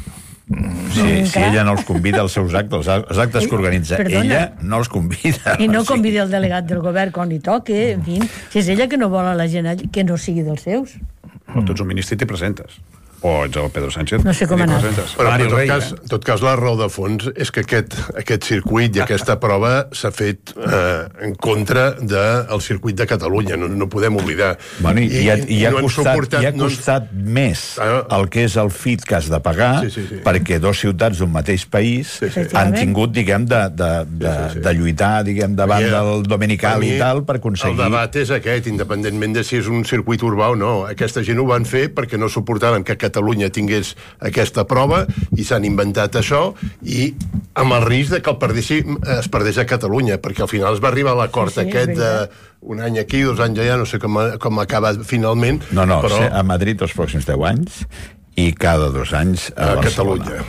Sí, si ella no els convida als seus actes, els actes que organitza, ella no els convida. I no convida el delegat del govern quan li toque, en fi, si és ella que no vol a la gent que no sigui dels seus. O tu ets un ministre i t'hi presentes. O ets el Pedro Sánchez. No sé com anar. Però en tot cas la raó de fons és que aquest circuit i aquesta prova s'ha fet en contra del circuit de Catalunya, no podem oblidar. I ha costat més el que és el FIT que has de pagar, perquè dos ciutats d'un mateix país han tingut, diguem, de lluitar, diguem, davant del dominical i tal, per aconseguir... El debat és aquest, independentment de si és un circuit urbà o no. Aquesta gent ho van fer perquè no suportaven que Catalunya tingués aquesta prova i s'han inventat això i amb el risc de que es perdés a Catalunya, perquè al final es va arribar a l'acord aquest d'un any aquí, 2 anys allà, no sé com acaba finalment. No, a Madrid els pròxims 10 anys i cada 2 anys a Catalunya.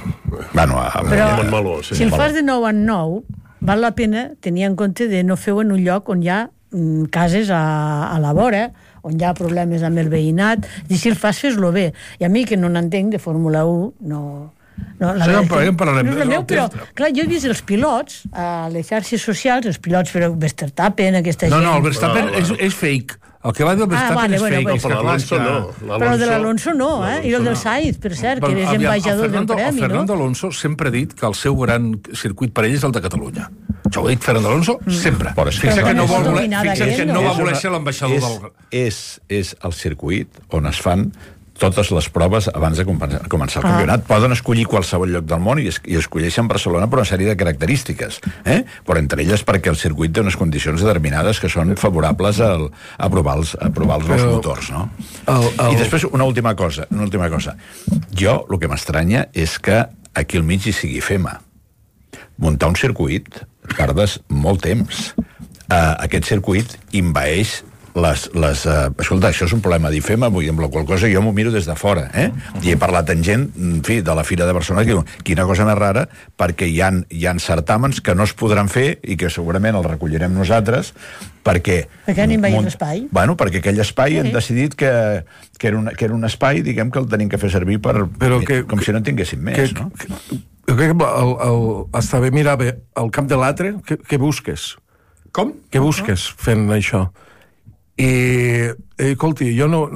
Però si el fas de 9 en 9, val la pena tenir en compte de no fer-ho en un lloc on hi ha cases a la vora, on hi ha problemes amb el veïnat, i si el fas, fes-lo bé. I a mi, que no n'entenc de Fórmula 1, no és el meu, però clar, jo he vist els pilots a les xarxes socials, els pilots, però Verstappen, aquesta gent... No, el Verstappen és fake. El que va dir el Verstappen és fake. Però l'Alonso no. Però el de l'Alonso no, i el del Sainz, per cert, que és ambaixador del premi, no? El Fernando Alonso sempre ha dit que el seu gran circuit per ell és el de Catalunya. Això ho ha dit Fernando Alonso sempre. Fixa't que no va voler ser l'ambaixador del... És el circuit on es fan totes les proves abans de començar el campionat. Poden escollir qualsevol lloc del món i escolleixen Barcelona per una sèrie de característiques, però entre elles perquè el circuit té unes condicions determinades que són favorables a provar els nous motors, no? I després una última cosa. Jo, el que m'estranya és que aquí al mig hi sigui FEMA. Muntar un circuit tardes molt temps. Aquest circuit envaeix escolta, això és un problema d'IFEMA, amb la qual cosa jo m'ho miro des de fora, i he parlat amb gent, en fi, de la Fira de Barcelona, que diu, quina cosa més rara, perquè hi ha certàmens que no es podran fer i que segurament els recollirem nosaltres, perquè anem veient l'espai. Bueno, perquè aquell espai han decidit que era un espai, diguem, que el tenim que fer servir com si no en tinguéssim més, no? Jo crec que està bé mirar bé al cap de l'altre, què busques? Com? Què busques fent això? I, escolti, jo no...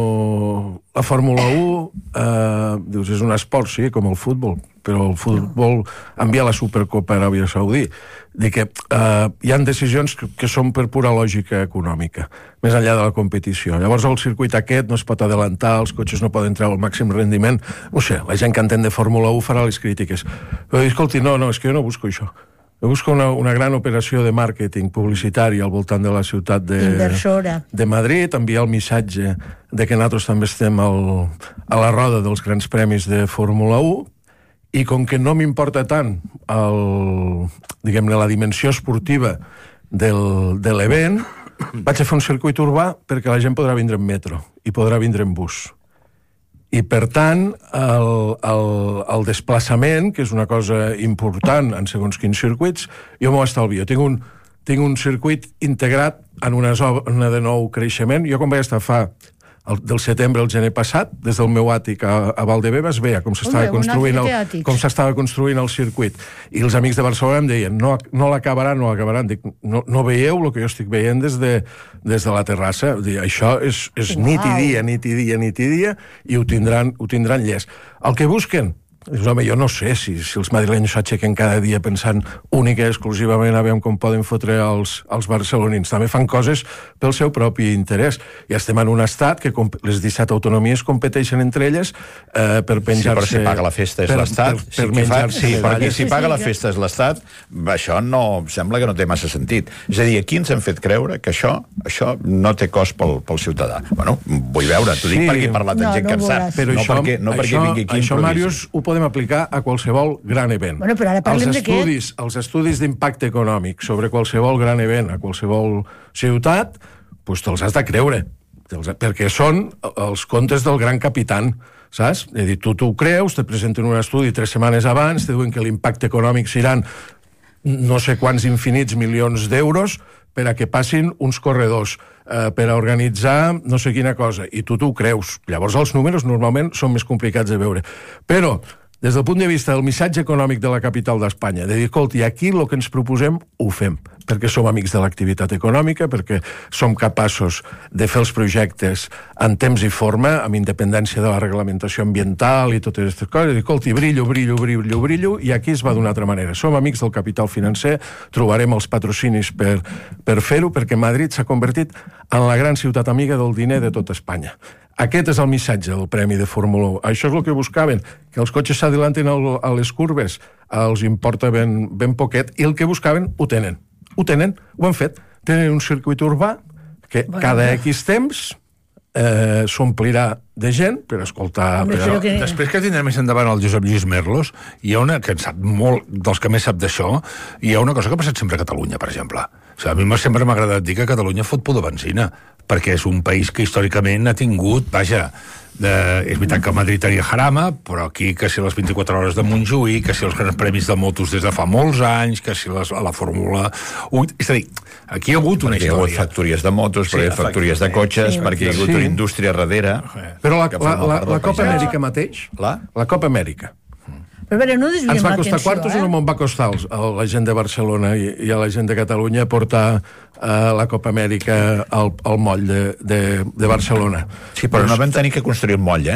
La Fórmula 1, dius, és un esport, sí, com el futbol, però el futbol envia la Supercopa a Aràbia Saudí. Dic que hi ha decisions que són per pura lògica econòmica, més enllà de la competició. Llavors el circuit aquest no es pot adelantar, els cotxes no poden treure el màxim rendiment. No sé, la gent que entén de Fórmula 1 farà les crítiques. Però escolti, no, és que jo no busco això. Jo busco una gran operació de màrqueting publicitari al voltant de la ciutat de Madrid, enviar el missatge de que nosaltres també estem a la roda dels grans premis de Fórmula 1, i com que no m'importa tant diguem-ne, la dimensió esportiva de l'event, vaig a fer un circuit urbà perquè la gent podrà vindre en metro i podrà vindre en bus. I, per tant, el desplaçament, que és una cosa important en segons quins circuits, jo m'ho estalvio. Tinc un circuit integrat en una zona de nou creixement. Jo, quan vaig estar del setembre al gener passat, des del meu àtic a Valdebebas, veia com s'estava construint el circuit. I els amics de Barcelona em deien, no l'acabaran. Dic, no veieu el que jo estic veient des de la terrassa? Això és nit i dia, i ho tindran llest. El que busquen, dius, home, jo no sé si els madrilenys s'aixequen cada dia pensant única i exclusivament a veure com poden fotre els barcelonins. També fan coses pel seu propi interès. I estem en un estat que les 17 autonomies competeixen entre elles per penjar-se... Sí, però si paga la festa és l'Estat. Sí, perquè si paga la festa és l'Estat, això no sembla que no té massa sentit. És a dir, aquí ens hem fet creure que això no té cost pel ciutadà. Bueno, vull veure, t'ho dic perquè he parlat amb gent que en sap. No perquè vingui aquí això, Màrius, ho podem aplicar a qualsevol gran event. Bueno, però ara parlem de què? Els estudis d'impacte econòmic sobre qualsevol gran event a qualsevol ciutat, doncs te'ls has de creure, perquè són els contes del gran capitán, saps? És a dir, tu t'ho creus, te presenten un estudi 3 setmanes abans, te diuen que l'impacte econòmic seran no sé quants infinits milions d'euros per a que passin uns corredors, per a organitzar no sé quina cosa, i tu t'ho creus. Llavors els números normalment són més complicats de veure. Però, des del punt de vista del missatge econòmic de la capital d'Espanya, de dir, escolti, aquí el que ens proposem ho fem, perquè som amics de l'activitat econòmica, perquè som capaços de fer els projectes en temps i forma, amb independència de la reglamentació ambiental i totes aquestes coses, dir, escolti, brillo, i aquí es va d'una altra manera. Som amics del capital financer, trobarem els patrocinis per fer-ho, perquè Madrid s'ha convertit en la gran ciutat amiga del diner de tota Espanya. Aquest és el missatge del Premi de Fórmula 1. Això és el que buscaven, que els cotxes s'adilantin a les curves, els importa ben poquet, i el que buscaven ho tenen, ho han fet. Tenen un circuit urbà que cada X temps s'omplirà de gent per escoltar... Després que tindrem més endavant el Josep Lluís Merlos, hi ha una que en sap molt, dels que més sap d'això, hi ha una cosa que ha passat sempre a Catalunya, per exemple. O sigui, a mi sempre m'ha agradat dir que Catalunya fot por de benzina, perquè és un país que històricament ha tingut, vaja, és veritat que a Madrid tenia Jarama, però aquí que si les 24 hores de Montjuïc, que si els grans premis de motos des de fa molts anys, que si la Fórmula 1... És a dir, aquí hi ha hagut una història. Hi ha hagut factories de motos, perquè hi ha factories de cotxes, perquè hi ha hagut una indústria darrere. Però la Copa Amèrica mateix, la Copa Amèrica, però no ens va costar quartos o no me'n va costar a la gent de Barcelona i a la gent de Catalunya portar la Copa Amèrica al moll de Barcelona. Sí, però no vam tenir que construir un moll,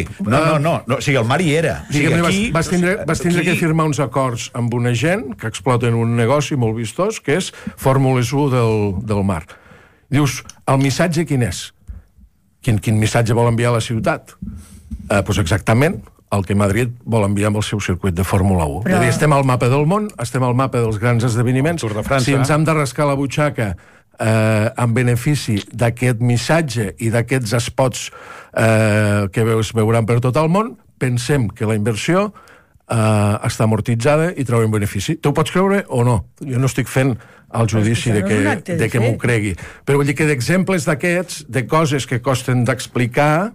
O sigui, el mar hi era. Vas tindre que firmar uns acords amb una gent que exploten un negoci molt vistós, que és Fórmules 1 del mar. Dius, el missatge quin és? Quin missatge vol enviar a la ciutat? Doncs exactament el que Madrid vol enviar amb el seu circuit de Fórmula 1. Però... estem al mapa del món, estem al mapa dels grans esdeveniments. Si ens hem de rascar la butxaca en benefici d'aquest missatge i d'aquests spots que es veuran per tot el món, pensem que la inversió està amortitzada i traurem benefici. Tu ho pots creure o no? Jo no estic fent al judici de que m'ho cregui. Però vull dir que d'exemples d'aquests, de coses que costen d'explicar,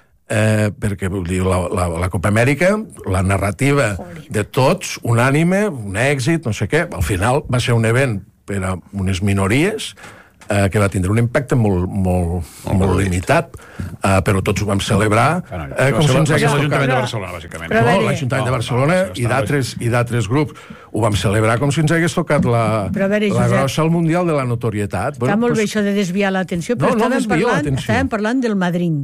perquè vull dir, la Copa Amèrica, la narrativa de tots, unànime, un èxit, no sé què, al final va ser un event per a unes minories que va tindre un impacte molt limitat, però tots ho vam celebrar com si ens hagués tocat. L'Ajuntament de Barcelona, bàsicament. L'Ajuntament de Barcelona i d'altres grups. Ho vam celebrar com si ens hagués tocat la grossa al Mundial de la notorietat. Està molt bé això de desviar l'atenció, però estàvem parlant del Madrid.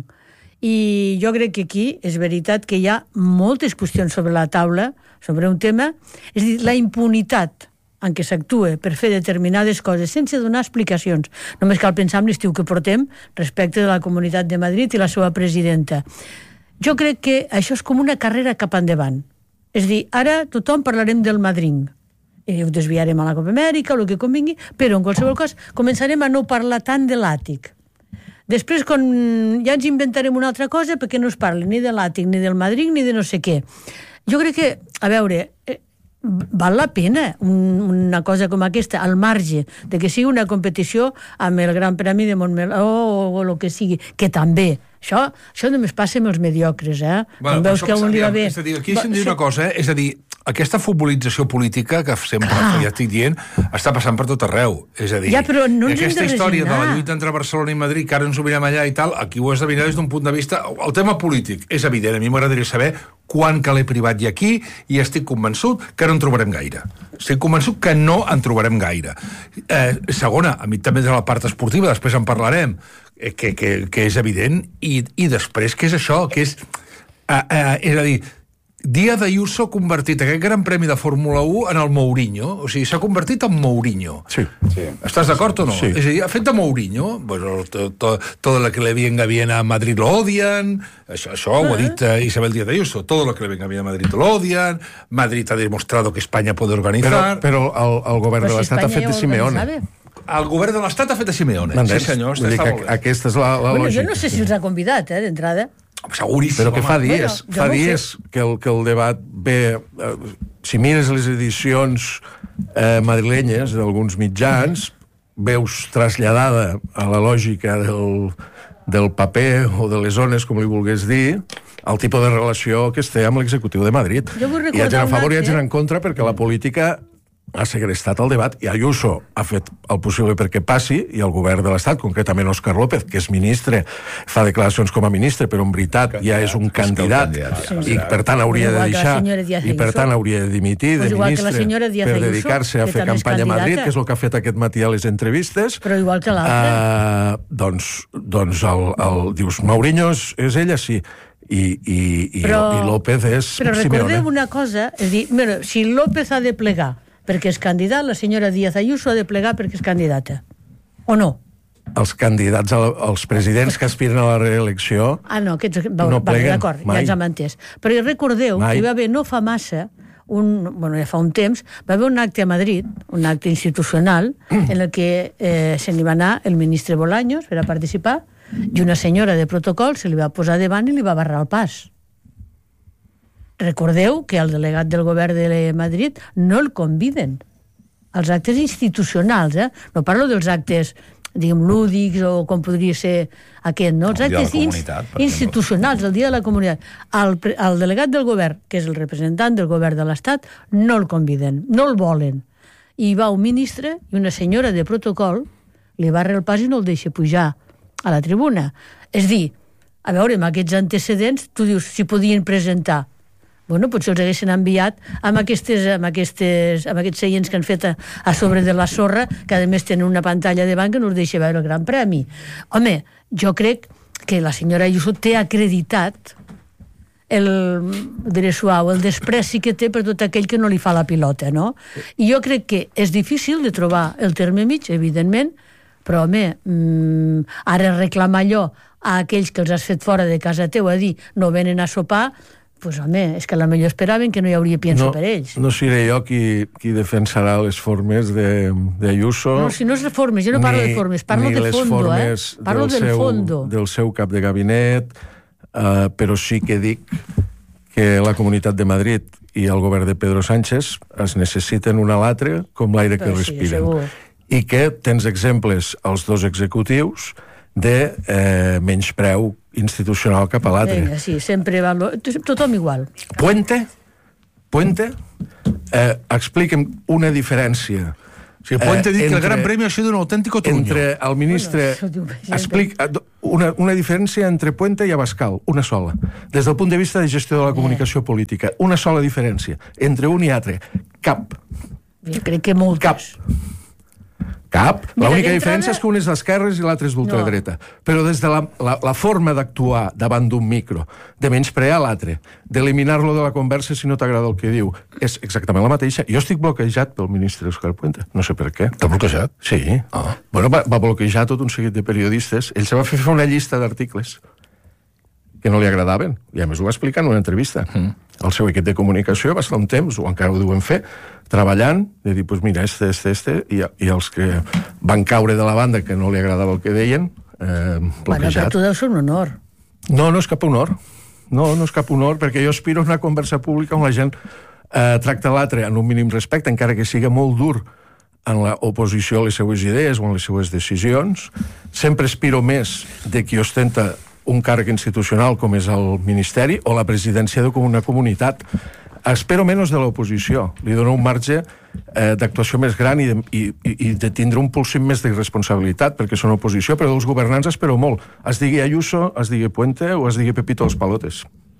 I jo crec que aquí és veritat que hi ha moltes qüestions sobre la taula, sobre un tema, és a dir, la impunitat en què s'actua per fer determinades coses sense donar explicacions. Només cal pensar en l'estiu que portem respecte de la Comunitat de Madrid i la seva presidenta. Jo crec que això és com una carrera cap endavant. És a dir, ara tothom parlarem del Madrid i ho desviarem a la Copa Amèrica, el que convingui, però en qualsevol cas començarem a no parlar tant de l'Àtic. Després, quan ja ens inventarem una altra cosa, perquè no es parli ni de l'Àtic, ni del Madrid, ni de no sé què. Jo crec que, a veure, val la pena una cosa com aquesta, al marge de que sigui una competició amb el Gran Premi de Montmeló o el que sigui, que també. Això només passa amb els mediocres, Bueno, veus que a un li va bé. És a dir, aquí s'ha de dir una cosa, és a dir, aquesta futbolització política que sempre, ja estic dient, està passant per tot arreu. És a dir, però no ens aquesta hem de història de la resignar. lluita entre Barcelona i Madrid, que ara ens ho mirem allà i tal, aquí ho has de mirar des d'un punt de vista... El tema polític és evident. A mi m'agradaria saber quant caler privat hi ha aquí i estic convençut que no en trobarem gaire. Estic convençut que no en trobarem gaire. Segona, a mi també de la part esportiva, després en parlarem, que és evident, i després què és això? Que és a dir, Díaz Ayuso ha convertit aquest gran premi de Fórmula 1 en el Mourinho. O sigui, s'ha convertit en Mourinho. Sí. Estàs d'acord o no? Sí. És a dir, ha fet de Mourinho. Bueno, todo lo que le venga bien a Madrid lo odian. Això ho ha dit Isabel Díaz Ayuso. Todo lo que le venga bien a Madrid lo odian. Madrid ha demostrado que España puede organizar. Però el govern de l'Estat ha fet de Simeone. El govern de l'Estat ha fet de Simeone. Sí, senyor, està molt bé. Aquesta és la lògica. Jo no sé si els ha convidat, d'entrada. Seguríssim. Però que fa dies, que el debat ve... Si mires les edicions madrilenyes d'alguns mitjans, veus traslladada a la lògica del paper o de les zones, com li volgués dir, el tipus de relació que es té amb l'executiu de Madrid. I haig a favor i haig en contra perquè la política ha segrestat el debat i Ayuso ha fet el possible perquè passi i el govern de l'Estat, concretament Òscar López, que és ministre, fa declaracions com a ministre, però en veritat ja és un candidat i per tant hauria de deixar i per tant hauria de dimitir de ministre per dedicar-se a fer campanya a Madrid, que és el que ha fet aquest matí a les entrevistes. Però igual que l'altre. Doncs dius, Mourinho és ella, sí, i López és Simeone. Però recordeu una cosa, és dir, si López ha de plegar perquè és candidat, la senyora Díaz Ayuso ha de plegar perquè és candidata. O no? Els candidats, els presidents que aspiren a la reelecció no pleguen, d'acord, ja ens hem entès. Però recordeu que hi va haver no fa massa, ja fa un temps, va haver un acte a Madrid, un acte institucional, en el que se n'hi va anar el ministre Bolaños per a participar i una senyora de protocol se li va posar davant i li va barrar el pas. Recordeu que el delegat del govern de Madrid no el conviden als actes institucionals, no parlo dels actes, diguem, lúdics o com podria ser aquest, no? Els actes institucionals, el dia de la comunitat. El delegat del govern, que és el representant del govern de l'Estat, no el conviden, no el volen. I va un ministre i una senyora de protocol li barra el pas i no el deixa pujar a la tribuna. És dir, a veure, amb aquests antecedents, tu dius, si podien presentar. Bueno, potser els haguessin enviat amb aquests seients que han fet a sobre de la sorra, que a més tenen una pantalla davant que no us deixa veure el Gran Premi. Home, jo crec que la senyora Ayuso té acreditat el despreci que té per tot aquell que no li fa la pilota, no? I jo crec que és difícil de trobar el terme mig, evidentment, però, home, ara reclamar allò a aquells que els has fet fora de casa teu a dir no venen a sopar, doncs, home, és que potser esperaven que no hi hauria pienso per ells. No seré jo qui defensarà les formes d'Ayuso. No, si no és formes, jo no parlo de formes, parlo de fondo, parlo del fondo. Del seu cap de gabinet, però sí que dic que la Comunitat de Madrid i el govern de Pedro Sánchez es necessiten un a l'altre com l'aire que respiren. i que tens exemples als dos executius de menyspreu institucional cap a l'altre. Vinga, sí, sempre tothom igual. Puente, explica'm una diferència. Si Puente diu que el Gran Premi ha sido un auténtico truño. Entre el ministre... Explica una diferència entre Puente i Abascal, una sola. Des del punt de vista de gestió de la comunicació política. Una sola diferència. Entre un i altre. Cap. Jo crec que moltes. Cap. L'única diferència és que un és d'esquerres i l'altre és d'ultradreta. Però des de la forma d'actuar davant d'un micro, de menysprear l'altre, d'eliminar-lo de la conversa si no t'agrada el que diu, és exactament la mateixa. Jo estic bloquejat pel ministre Òscar Puente. No sé per què. T'ha bloquejat? Sí. Bueno, va bloquejar tot un seguit de periodistes. Ell se va fer una llista d'articles que no li agradaven. I a més ho va explicar en una entrevista. El seu equip de comunicació va estar un temps, o encara ho diuen fer, treballant, de dir, pues mira, i els que van caure de la banda que no li agradava el que deien, bloquejat. Bueno, per tu deu ser un honor. No és cap honor. No és cap honor, perquè jo aspiro a una conversa pública on la gent tracta l'altre en un mínim respecte, encara que siga molt dur en l'oposició a les seues idees o en les seues decisions. Sempre aspiro més de qui ostenta un càrrec institucional com és el Ministeri o la presidència d'una comunitat. Espero menys de l'oposició. Li dono un marge d'actuació més gran i de tindre un pulsim més d'irresponsabilitat, perquè són oposició, però dels governants espero molt. Es digui Ayuso, es digui Puente o es digui Pepito los Palotes.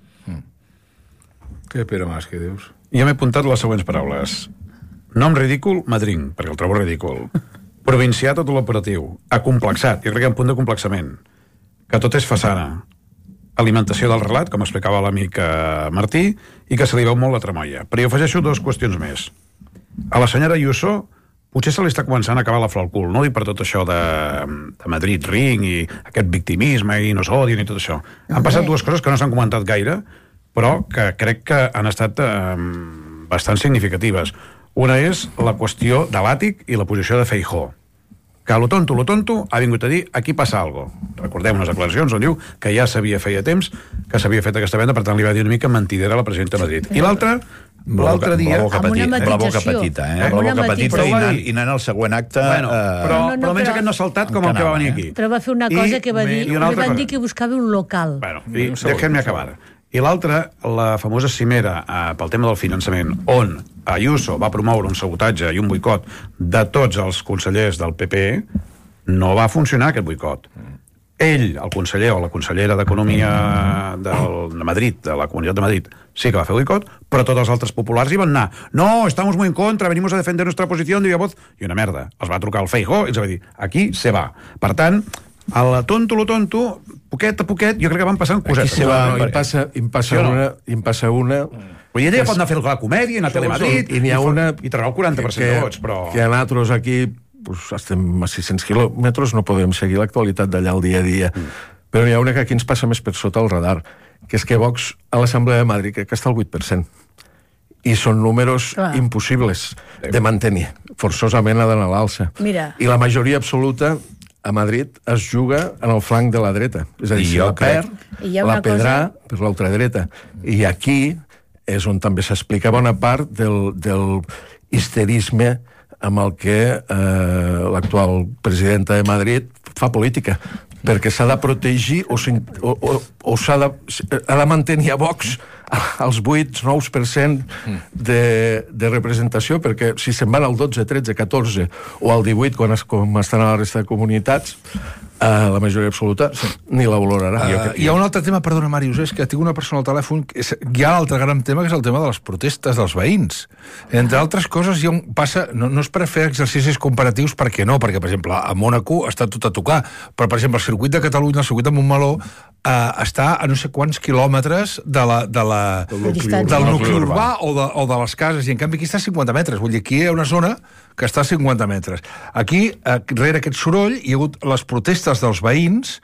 Què espera més, que dius? Jo m'he apuntat les següents paraules. Nom ridícul, madring, perquè el trobo ridícul. Provincià tot l'operatiu. Acomplexat, jo crec que hi ha un punt de complexament. Que tot és façana. Alimentació del relat, com explicava l'amic Martí, i que se li veu molt la tremolla. Però jo afegeixo dues qüestions més. A la senyora Ayuso potser se li està començant a acabar la flor al cul. No dic per tot això de Madrid Ring i aquest victimisme i no s'odien i tot això. Han passat dues coses que no s'han comentat gaire, però que crec que han estat bastant significatives. Una és la qüestió de l'àtic i la posició de Feijóo, que lo tonto ha vingut a dir aquí passa alguna cosa. Recordem unes declaracions on diu que ja s'havia feia temps que s'havia fet aquesta venda, per tant li va dir una mica mentidera a la presidenta de Madrid. I l'altre dia... Amb una boca petita, la boca petita i anant al següent acte... Però almenys aquest no ha saltat com el que va venir aquí. Però va fer una cosa que va dir... Li van dir que buscava un local. Bueno, deixem-me acabar. I l'altra, la famosa cimera pel tema del finançament, on Ayuso va promoure un sabotatge i un boicot de tots els consellers del PP, no va funcionar aquest boicot. Ell, el conseller o la consellera d'Economia de Madrid, de la Comunitat de Madrid, sí que va fer boicot, però tots els altres populars hi van anar. No, estamos muy en contra, venimos a defender nuestra posición, de viva voz. I una merda. Els va trucar el Feijóo i els va dir, aquí se va. Per tant, a la tonto, poquet a poquet, jo crec que van passant cosetes. Em passa una... Però ella ja pot anar a fer la comèdia, anar a Telemadrid, i n'hi ha una... I treure el 40% de vots, però... Que a nosaltres aquí, estem a 600 quilòmetres, no podem seguir l'actualitat d'allà el dia a dia. Però n'hi ha una que aquí ens passa més per sota el radar, que és que Vox a l'Assemblea de Madrid crec que està al 8%. I són números impossibles de mantenir. Forçosament ha d'anar a l'alça. I la majoria absoluta a Madrid es juga en el flanc de la dreta. És a dir, si la perd, la perdrà per l'ultradreta. I aquí és on també s'explica bona part del histerisme amb el que l'actual presidenta de Madrid fa política, perquè s'ha de protegir o s'ha de mantenir a Vox als 8-9% de representació, perquè si se'n van al 12, 13, 14 o al 18, com estan a la resta de comunitats, la majoria absoluta ni la valorarà. Hi ha un altre tema, perdona, Màrius, és que tinc una persona al telèfon, hi ha l'altre gran tema, que és el tema de les protestes dels veïns. Entre altres coses, no és per fer exercicis comparatius, perquè no, perquè, per exemple, a Mònaco està tot a tocar, però, per exemple, el circuit de Catalunya, el circuit de Montmeló, està a no sé quants quilòmetres del nucli urbà o de les cases, i en canvi aquí està a 50 metres. Vull dir, aquí hi ha una zona que està a 50 metres. Aquí, rere aquest soroll, hi ha hagut les protestes dels veïns,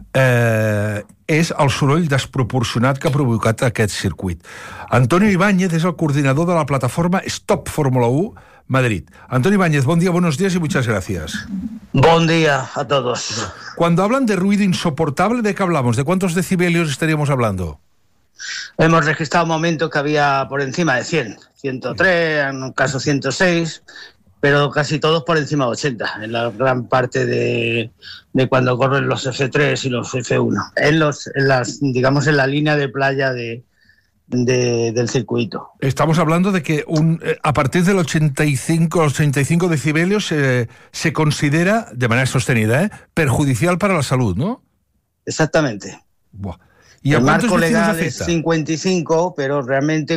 és el soroll desproporcionat que ha provocat aquest circuit. Antonio Ibáñez és el coordinador de la plataforma Stop Fórmula 1 Madrid. Antonio Ibáñez, buen día, buenos días y muchas gracias. Buen día a todos. Cuando hablan de ruido insoportable, ¿de qué hablamos? ¿De cuántos decibelios estaríamos hablando? Hemos registrado un momento que había por encima de 100, 103, en un caso 106, pero casi todos por encima de 80, en la gran parte de cuando corren los F3 y los F1, en la línea de playa del circuito. Estamos hablando de que a partir del 85 decibelios se considera, de manera sostenida, perjudicial para la salud, ¿no? Exactamente. ¿Y el a marco cuántos vecinos legal afecta? es 55, pero realmente